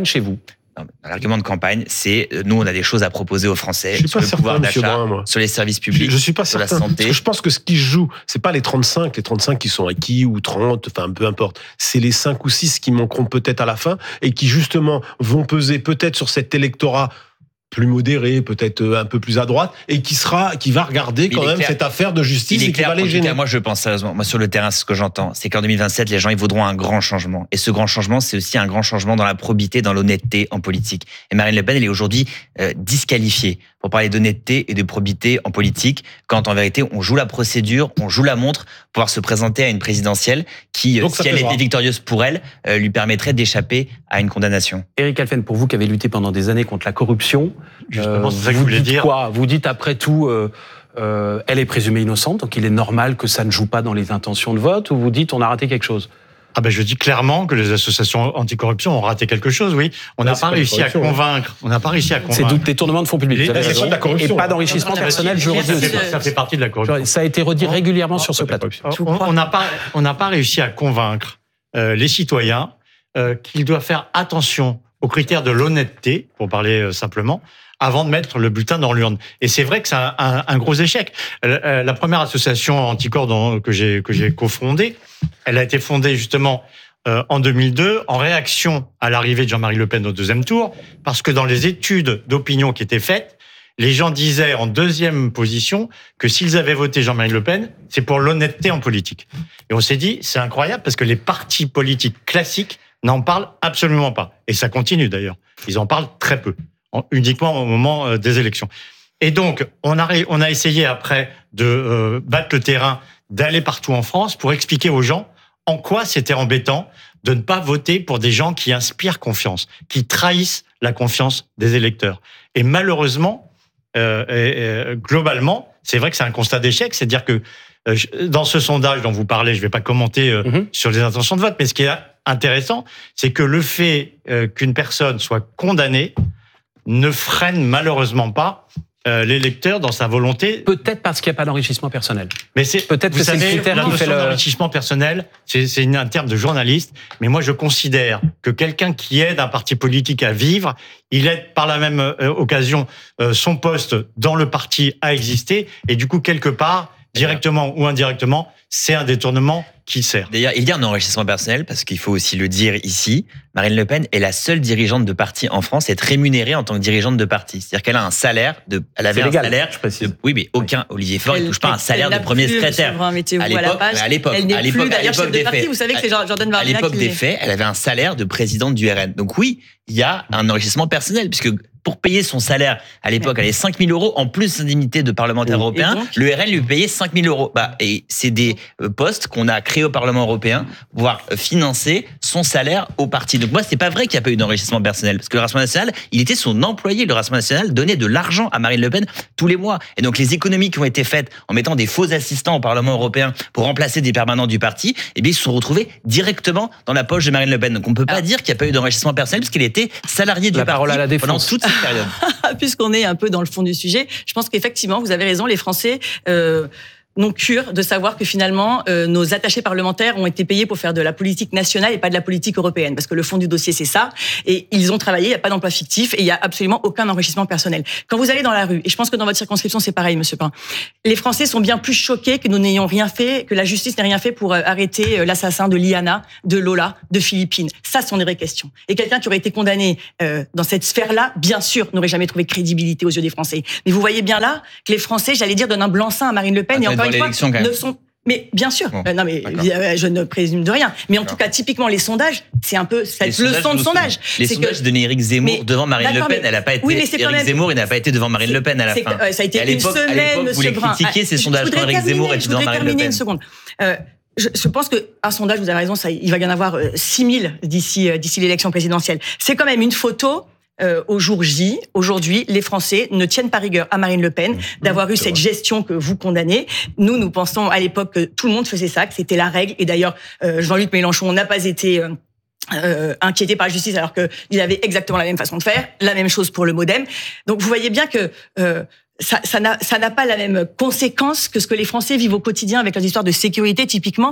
L'argument de campagne, c'est nous, on a des choses à proposer aux Français sur le pouvoir d'achat, sur les services publics, je suis pas sur certain, la santé. Parce que je pense que ce qui se joue, c'est pas les 35 qui sont acquis ou 30, enfin peu importe. C'est les 5 ou 6 qui manqueront peut-être à la fin et qui justement vont peser peut-être sur cet électorat plus modéré, peut-être un peu plus à droite, et qui va regarder quand même cette affaire de justice et qui va les gêner. Moi, je pense sérieusement, moi sur le terrain, c'est ce que j'entends, c'est qu'en 2027, les gens ils voudront un grand changement. Et ce grand changement, c'est aussi un grand changement dans la probité, dans l'honnêteté en politique. Et Marine Le Pen, elle est aujourd'hui disqualifiée pour parler d'honnêteté et de probité en politique, quand en vérité, on joue la procédure, on joue la montre, pour pouvoir se présenter à une présidentielle qui, si elle était victorieuse pour elle, lui permettrait d'échapper à une condamnation. Éric Alphen, pour vous qui avez lutté pendant des années contre la corruption, justement, c'est ça que je voulais dire. Quoi vous dites après tout, elle est présumée innocente, donc il est normal que ça ne joue pas dans les intentions de vote, ou vous dites on a raté quelque chose? Je dis clairement que les associations anticorruption ont raté quelque chose, oui. On n'a pas réussi à convaincre. C'est des détournements de fonds publics. C'est de la corruption. Et pas d'enrichissement personnel, je redis aussi. Ça fait partie de la corruption. Ça a été redit régulièrement sur ce plateau. On n'a pas réussi à convaincre les citoyens qu'ils doivent faire attention aux critères de l'honnêteté, pour parler simplement, avant de mettre le bulletin dans l'urne. Et c'est vrai que c'est un gros échec. La première association anticorps que j'ai cofondée, elle a été fondée justement en 2002 en réaction à l'arrivée de Jean-Marie Le Pen au deuxième tour, parce que dans les études d'opinion qui étaient faites, les gens disaient en deuxième position que s'ils avaient voté Jean-Marie Le Pen, c'est pour l'honnêteté en politique. Et on s'est dit, c'est incroyable parce que les partis politiques classiques n'en parlent absolument pas. Et ça continue d'ailleurs. Ils en parlent très peu, uniquement au moment des élections. Et donc, on a essayé après de battre le terrain, d'aller partout en France pour expliquer aux gens en quoi c'était embêtant de ne pas voter pour des gens qui inspirent confiance, qui trahissent la confiance des électeurs. Et malheureusement, globalement, c'est vrai que c'est un constat d'échec, c'est-à-dire que dans ce sondage dont vous parlez, je ne vais pas commenter sur les intentions de vote, mais ce qui est intéressant, c'est que le fait qu'une personne soit condamnée ne freine malheureusement pas l'électeur dans sa volonté. Peut-être parce qu'il n'y a pas d'enrichissement personnel. Mais peut-être que c'est le critère qui fait l'enrichissement personnel. C'est un terme de journaliste. Mais moi, je considère que quelqu'un qui aide un parti politique à vivre, il aide par la même occasion son poste dans le parti à exister. Et du coup, quelque part, directement ou indirectement, c'est un détournement qui sert. D'ailleurs, il y a un enrichissement personnel, parce qu'il faut aussi le dire ici, Marine Le Pen est la seule dirigeante de parti en France à être rémunérée en tant que dirigeante de parti. C'est-à-dire qu'elle a un salaire elle avait légal, un salaire oui, mais Olivier Faure, il ne touche pas un salaire de premier secrétaire. À l'époque des faits, vous savez que c'est Jordan Bardella. À l'époque des faits, elle avait un salaire de présidente du RN. Donc oui, il y a un enrichissement personnel, puisque pour payer son salaire, à l'époque, elle avait 5 000 € en plus d'indemnité de parlementaire européen. Le RN lui payait 5 000 €. Et c'est des postes qu'on a créés au Parlement européen pour pouvoir financer son salaire au parti. Donc moi, c'est pas vrai qu'il n'y a pas eu d'enrichissement personnel, parce que le Rassemblement national, il était son employé. Le Rassemblement national donnait de l'argent à Marine Le Pen tous les mois. Et donc les économies qui ont été faites en mettant des faux assistants au Parlement européen pour remplacer des permanents du parti, eh bien, ils se sont retrouvés directement dans la poche de Marine Le Pen. Donc on peut pas dire qu'il n'y a pas eu d'enrichissement personnel, parce qu'il était salarié du parti pendant toute cette période. Puisqu'on est un peu dans le fond du sujet, je pense qu'effectivement, vous avez raison, les Français n'ont cure de savoir que finalement, nos attachés parlementaires ont été payés pour faire de la politique nationale et pas de la politique européenne. Parce que le fond du dossier, c'est ça. Et ils ont travaillé, il n'y a pas d'emploi fictif et il n'y a absolument aucun enrichissement personnel. Quand vous allez dans la rue, et je pense que dans votre circonscription, c'est pareil, Monsieur Pain, les Français sont bien plus choqués que nous n'ayons rien fait, que la justice n'ait rien fait pour arrêter l'assassin de Liana, de Lola, de Philippine. Ça, ce sont des vraies questions. Et quelqu'un qui aurait été condamné dans cette sphère-là, bien sûr, n'aurait jamais trouvé crédibilité aux yeux des Français. Mais vous voyez bien là que les Français, j'allais dire, donnent un blanc-seing à Marine Le Pen et encore une fois, ne sont... Mais bien sûr, non mais je ne présume de rien. Mais en tout cas, typiquement les sondages, c'est un peu cette leçon de sondage. Les sondages donnaient Éric Zemmour devant Marine Le Pen. Elle n'a pas été. Éric Zemmour, il n'a pas été devant Marine Le Pen à la fin. Ça a été une semaine, Monsieur Brun. Vous voulez critiquer ces sondages quand Éric Zemmour était devant Marine Le Pen. Une seconde. Je pense qu'un sondage, vous avez raison, il va y en avoir 6000 d'ici l'élection présidentielle. C'est quand même une photo. Au jour J, aujourd'hui, les Français ne tiennent pas rigueur à Marine Le Pen d'avoir eu cette gestion que vous condamnez. Nous pensons à l'époque que tout le monde faisait ça, que c'était la règle. Et d'ailleurs, Jean-Luc Mélenchon n'a pas été inquiété par la justice alors qu'il avait exactement la même façon de faire, la même chose pour le MoDem. Donc vous voyez bien que ça n'a pas la même conséquence que ce que les Français vivent au quotidien avec leurs histoires de sécurité, typiquement.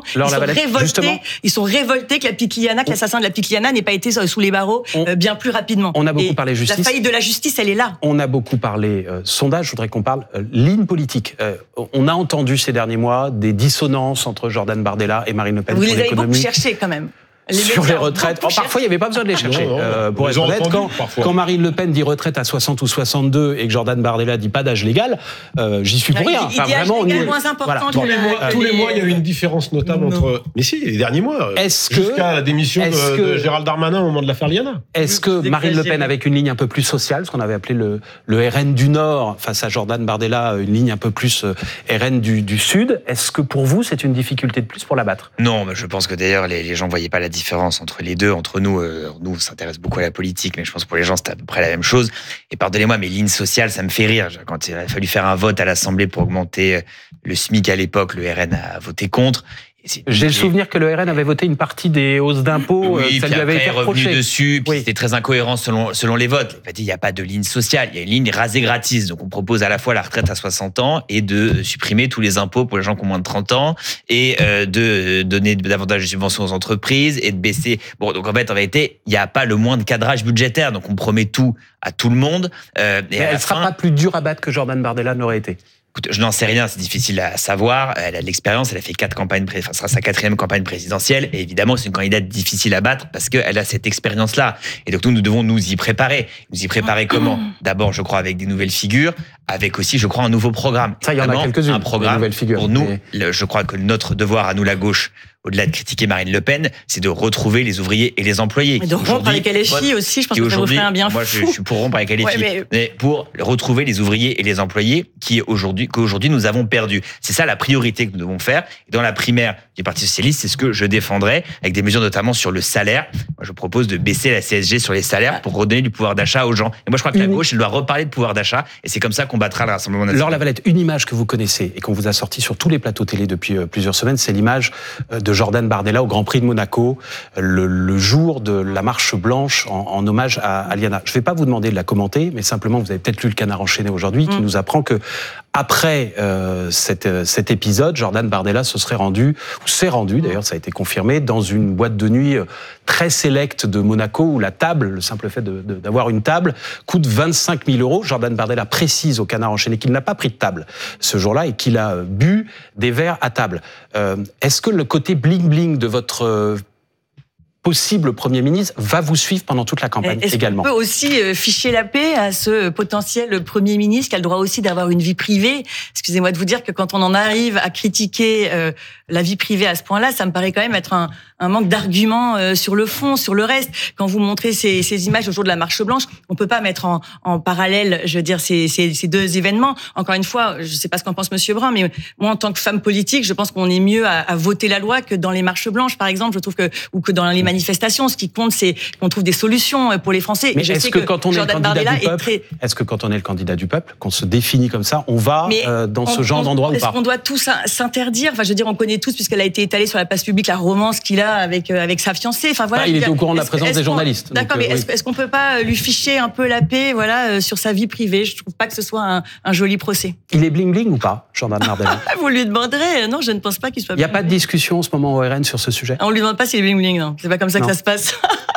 Ils sont révoltés que l'assassin de la petite Liana n'ait pas été sous les barreaux bien plus rapidement. On a beaucoup parlé justice. La faillite de la justice, elle est là. On a beaucoup parlé sondage. Je voudrais qu'on parle ligne politique. On a entendu ces derniers mois des dissonances entre Jordan Bardella et Marine Le Pen. Vous les avez beaucoup cherchés quand même. Sur les retraites. Parfois, il n'y avait pas besoin de les chercher. Pour être honnête, quand Marine Le Pen dit retraite à 60 ou 62 et que Jordan Bardella dit pas d'âge légal, j'y suis pour rien. Il dit âge légal moins important. Tous les mois, il y a eu une différence notable entre... Mais si, les derniers mois. Jusqu'à la démission de Gérald Darmanin au moment de l'affaire Liana. Est-ce que Marine Le Pen, avec une ligne un peu plus sociale, ce qu'on avait appelé le RN du Nord, face à Jordan Bardella, une ligne un peu plus RN du Sud, est-ce que pour vous, c'est une difficulté de plus pour la battre? Non, mais je pense que d'ailleurs, les gens ne voyaient pas la différence entre les deux. Entre nous, on s'intéresse beaucoup à la politique, mais je pense que pour les gens, c'est à peu près la même chose. Et pardonnez-moi, mais lignes sociales, ça me fait rire. Quand il a fallu faire un vote à l'Assemblée pour augmenter le SMIC à l'époque, le RN a voté contre. J'ai le souvenir que le RN avait voté une partie des hausses d'impôts, ça lui avait été reproché. Revenu dessus, puis c'était très incohérent selon les votes. En fait, il n'y a pas de ligne sociale, il y a une ligne rasée gratis. Donc on propose à la fois la retraite à 60 ans et de supprimer tous les impôts pour les gens qui ont moins de 30 ans et de donner davantage de subventions aux entreprises et de baisser. Bon, donc en fait, en vérité, il n'y a pas le moindre cadrage budgétaire. Donc on promet tout à tout le monde. Mais elle ne sera pas plus dure à battre que Jordan Bardella n'aurait été. Écoute, je n'en sais rien, c'est difficile à savoir. Elle a de l'expérience, elle a fait 4 campagnes, ce sera sa 4e campagne présidentielle. Et évidemment, c'est une candidate difficile à battre parce qu'elle a cette expérience-là. Et donc, nous devons nous y préparer. Nous y préparer comment? D'abord, je crois, avec des nouvelles figures, avec aussi, je crois, un nouveau programme. Ça, il y en a quelques-unes, un programme. Des nouvelles figures. Pour nous, je crois que notre devoir à nous, la gauche, au-delà de critiquer Marine Le Pen, c'est de retrouver les ouvriers et les employés. Et de rompre avec LFI aussi, je pense que ça vous ferait un bien fou. Moi, je suis pour rompre avec LFI. Mais pour retrouver les ouvriers et les employés qu'aujourd'hui nous avons perdus. C'est ça la priorité que nous devons faire. Et dans la primaire du Parti Socialiste, c'est ce que je défendrai, avec des mesures notamment sur le salaire. Moi, je propose de baisser la CSG sur les salaires pour redonner du pouvoir d'achat aux gens. Et moi, je crois que la gauche, elle doit reparler de pouvoir d'achat. Et c'est comme ça qu'on battra le Rassemblement national. Laure Lavalette, une image que vous connaissez et qu'on vous a sortie sur tous les plateaux télé depuis plusieurs semaines, c'est l'image de Jordan Bardella au Grand Prix de Monaco, le jour de la marche blanche en hommage à Liana. Je ne vais pas vous demander de la commenter, mais simplement, vous avez peut-être lu le Canard enchaîné aujourd'hui, qui nous apprend que après cet épisode, Jordan Bardella s'est rendu, d'ailleurs ça a été confirmé, dans une boîte de nuit très sélecte de Monaco, où la table, le simple fait d'avoir une table, coûte 25 000 €. Jordan Bardella précise au Canard enchaîné qu'il n'a pas pris de table ce jour-là et qu'il a bu des verres à table. Est-ce que le côté bling-bling de votre possible Premier ministre va vous suivre pendant toute la campagne également? Est-ce qu'on peut aussi ficher la paix à ce potentiel Premier ministre qui a le droit aussi d'avoir une vie privée? Excusez-moi de vous dire que quand on en arrive à critiquer la vie privée à ce point-là, ça me paraît quand même être un manque d'arguments sur le fond, sur le reste. Quand vous montrez ces images au jour de la Marche Blanche, on peut pas mettre en parallèle, je veux dire, ces deux événements. Encore une fois, je sais pas ce qu'en pense Monsieur Brun, mais moi, en tant que femme politique, je pense qu'on est mieux à voter la loi que dans les marches blanches, par exemple. Je trouve ou que dans les manifestations. Ce qui compte, c'est qu'on trouve des solutions pour les Français. Mais est-ce que quand on est le candidat du peuple, est-ce que quand on est le candidat du peuple, qu'on se définit comme ça, on va dans ce genre d'endroit ou pas? Est-ce qu'on doit tous s'interdire? Enfin, je veux dire, on connaît tous, puisqu'elle a été étalée sur la place publique, la romance qu'il a avec sa fiancée. Enfin voilà. Il était au courant de la présence des journalistes. D'accord, mais est-ce qu'on peut pas lui ficher un peu la paix, voilà, sur sa vie privée? Je trouve pas que ce soit un joli procès. Il est bling bling ou pas, Jordan Bardella? Vous lui demanderez. Non, je ne pense pas qu'il soit. Il n'y a pas de discussion en ce moment au RN sur ce sujet. On lui demande pas s'il est bling bling. Non, c'est pas comme ça que ça se passe.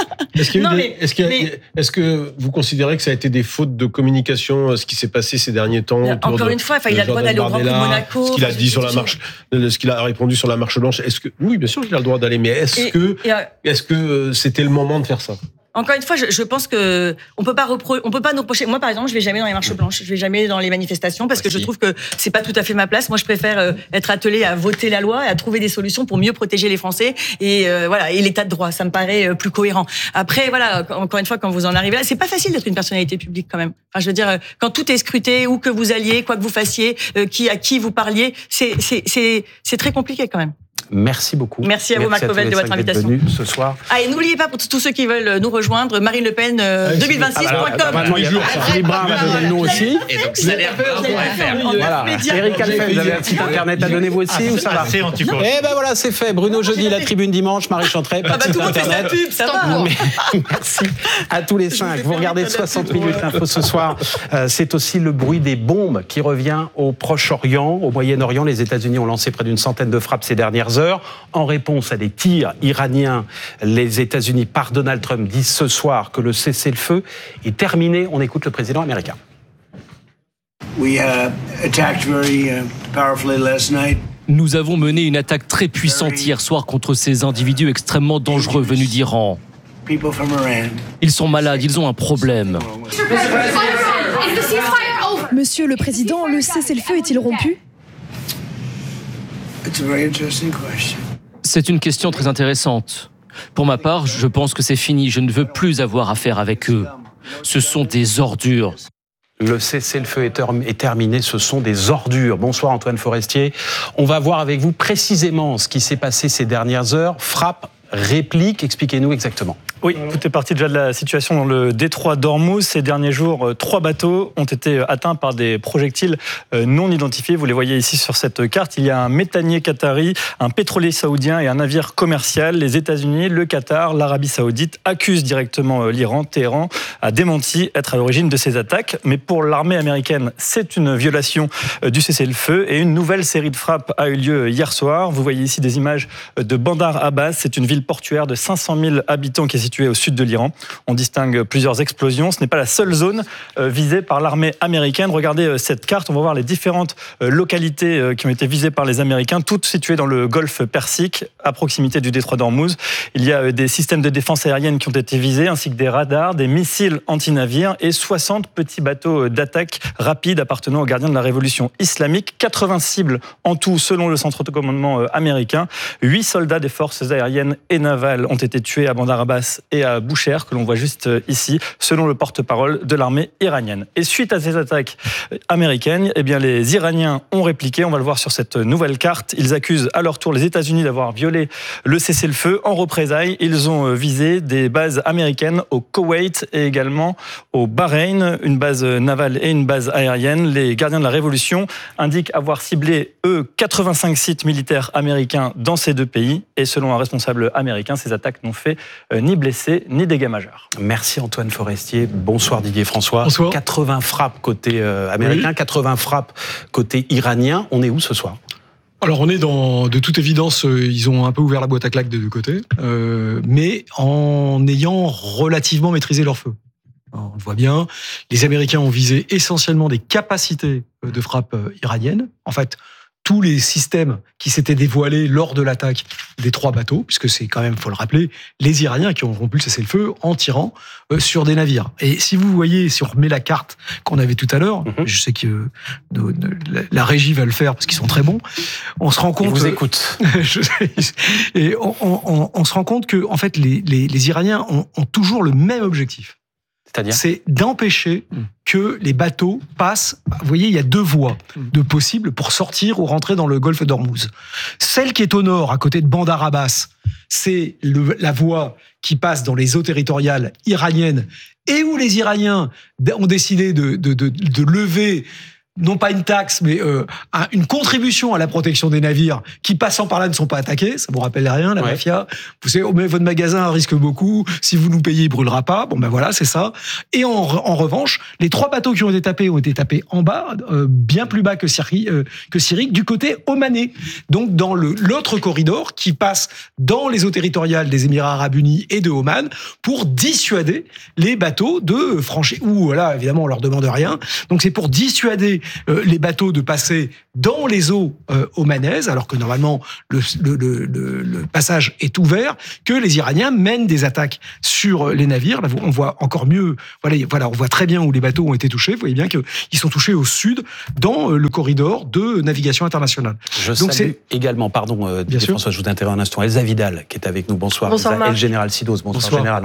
Est-ce que vous considérez que ça a été des fautes de communication, ce qui s'est passé ces derniers temps? Encore une fois, il a le droit d'aller au Grand Prix de Monaco. Ce qu'il a dit sur la marche, ce qu'il a répondu sur la marche blanche. Oui, bien sûr, il a le droit d'aller, mais est-ce que c'était le moment de faire ça? Encore une fois, je pense que on peut pas nous reprocher. Moi, par exemple, je vais jamais dans les marches blanches, je vais jamais dans les manifestations parce que je trouve que c'est pas tout à fait ma place. Moi, je préfère être attelée à voter la loi et à trouver des solutions pour mieux protéger les Français et voilà, et l'état de droit. Ça me paraît plus cohérent. Après, voilà, encore une fois, quand vous en arrivez là, c'est pas facile d'être une personnalité publique quand même. Enfin, je veux dire, quand tout est scruté, où que vous alliez, quoi que vous fassiez, à qui vous parliez, c'est très compliqué quand même. Merci beaucoup. Merci à vous, Marc Pauwels, de votre invitation. Ce soir. Ah, et n'oubliez pas, pour tous ceux qui veulent nous rejoindre, Marine Le Pen 2026.com. Maintenant, il y a Philippe Brun va donner le nom aussi. Et donc, salaire.fr. Voilà. Eric Alphen, vous avez un site internet à donner vous aussi ou ça va? C'est anti-poste. Eh ben voilà, c'est fait. Bruno jeudi, la tribune dimanche, Marie Chantrey, pas de site internet. Pub, ça va. Merci à tous les 5. Vous regardez 60 minutes info ce soir. C'est aussi le bruit des bombes qui revient au Proche-Orient, au Moyen-Orient. Les États-Unis ont lancé près d'une centaine de frappes ces dernières heures. En réponse à des tirs iraniens, les États-Unis, par Donald Trump, disent ce soir que le cessez-le-feu est terminé. On écoute le président américain. Nous avons mené une attaque très puissante hier soir contre ces individus extrêmement dangereux venus d'Iran. Ils sont malades, ils ont un problème. Monsieur le Président, le cessez-le-feu est-il rompu ? C'est une question très intéressante. Pour ma part, je pense que c'est fini. Je ne veux plus avoir affaire avec eux. Ce sont des ordures. Le cessez-le-feu est terminé, ce sont des ordures. Bonsoir Antoine Forestier. On va voir avec vous précisément ce qui s'est passé ces dernières heures. Frappe, réplique, expliquez-nous exactement. Oui, tout est parti déjà de la situation dans le détroit d'Ormuz. Ces derniers jours, 3 bateaux ont été atteints par des projectiles non identifiés. Vous les voyez ici sur cette carte. Il y a un méthanier qatari, un pétrolier saoudien et un navire commercial. Les États-Unis, le Qatar, l'Arabie saoudite accusent directement l'Iran. Téhéran a démenti être à l'origine de ces attaques. Mais pour l'armée américaine, c'est une violation du cessez-le-feu. Et une nouvelle série de frappes a eu lieu hier soir. Vous voyez ici des images de Bandar Abbas. C'est une ville portuaire de 500 000 habitants qui est située au sud de l'Iran. On distingue plusieurs explosions. Ce n'est pas la seule zone visée par l'armée américaine. Regardez cette carte, on va voir les différentes localités qui ont été visées par les Américains, toutes situées dans le golfe Persique, à proximité du détroit d'Ormuz. Il y a des systèmes de défense aérienne qui ont été visés, ainsi que des radars, des missiles anti-navires et 60 petits bateaux d'attaque rapide appartenant aux gardiens de la révolution islamique. 80 cibles en tout, selon le centre de commandement américain. 8 soldats des forces aériennes et navales ont été tués à Bandar Abbas et à Boucher, que l'on voit juste ici, selon le porte-parole de l'armée iranienne. Et suite à ces attaques américaines, eh bien, les Iraniens ont répliqué, on va le voir sur cette nouvelle carte. Ils accusent à leur tour les États-Unis d'avoir violé le cessez-le-feu. En représailles, ils ont visé des bases américaines au Koweït et également au Bahreïn, une base navale et une base aérienne. Les gardiens de la Révolution indiquent avoir ciblé, eux, 85 sites militaires américains dans ces deux pays. Et selon un responsable américain, ces attaques n'ont fait ni blessés ni dégâts majeurs. Merci Antoine Forestier. Bonsoir Didier François. Bonsoir. 80 frappes côté américain, 80 frappes côté iranien. On est où ce soir ? Alors on est de toute évidence, ils ont un peu ouvert la boîte à claques des deux côtés, mais en ayant relativement maîtrisé leur feu. On le voit bien, les Américains ont visé essentiellement des capacités de frappe iraniennes. En fait, tous les systèmes qui s'étaient dévoilés lors de l'attaque des 3 bateaux, puisque c'est quand même, faut le rappeler, les Iraniens qui ont rompu le cessez-le-feu en tirant sur des navires. Et si vous voyez, si on remet la carte qu'on avait tout à l'heure, je sais que la régie va le faire parce qu'ils sont très bons, on se rend compte... Ils vous écoutent. Et on se rend compte que, en fait, les Iraniens ont toujours le même objectif. C'est d'empêcher que les bateaux passent. Vous voyez, il y a 2 voies de possibles pour sortir ou rentrer dans le golfe d'Ormuz. Celle qui est au nord, à côté de Bandar Abbas, c'est la voie qui passe dans les eaux territoriales iraniennes et où les Iraniens ont décidé de lever non pas une taxe, mais une contribution à la protection des navires qui, passant par là, ne sont pas attaqués. Ça vous rappelle rien, la mafia. Vous savez, mais votre magasin risque beaucoup. Si vous nous payez, il brûlera pas. Bon, ben voilà, c'est ça. Et en revanche, les 3 bateaux qui ont été tapés en bas, bien plus bas que Syrique, du côté omanais. Donc, dans l'autre corridor qui passe dans les eaux territoriales des Émirats Arabes Unis et de Oman pour dissuader les bateaux de franchir. Ou là, évidemment, on leur demande rien. Donc, c'est pour dissuader les bateaux de passer dans les eaux omanaises, alors que normalement le passage est ouvert, que les Iraniens mènent des attaques sur les navires. Là, on voit encore mieux, voilà, on voit très bien où les bateaux ont été touchés. Vous voyez bien qu'ils sont touchés au sud, dans le corridor de navigation internationale. Je salue également, pardon, François, je vous interromps un instant, Elsa Vidal, qui est avec nous. Bonsoir, Elsa, et le général Sidos. Bonsoir. Général.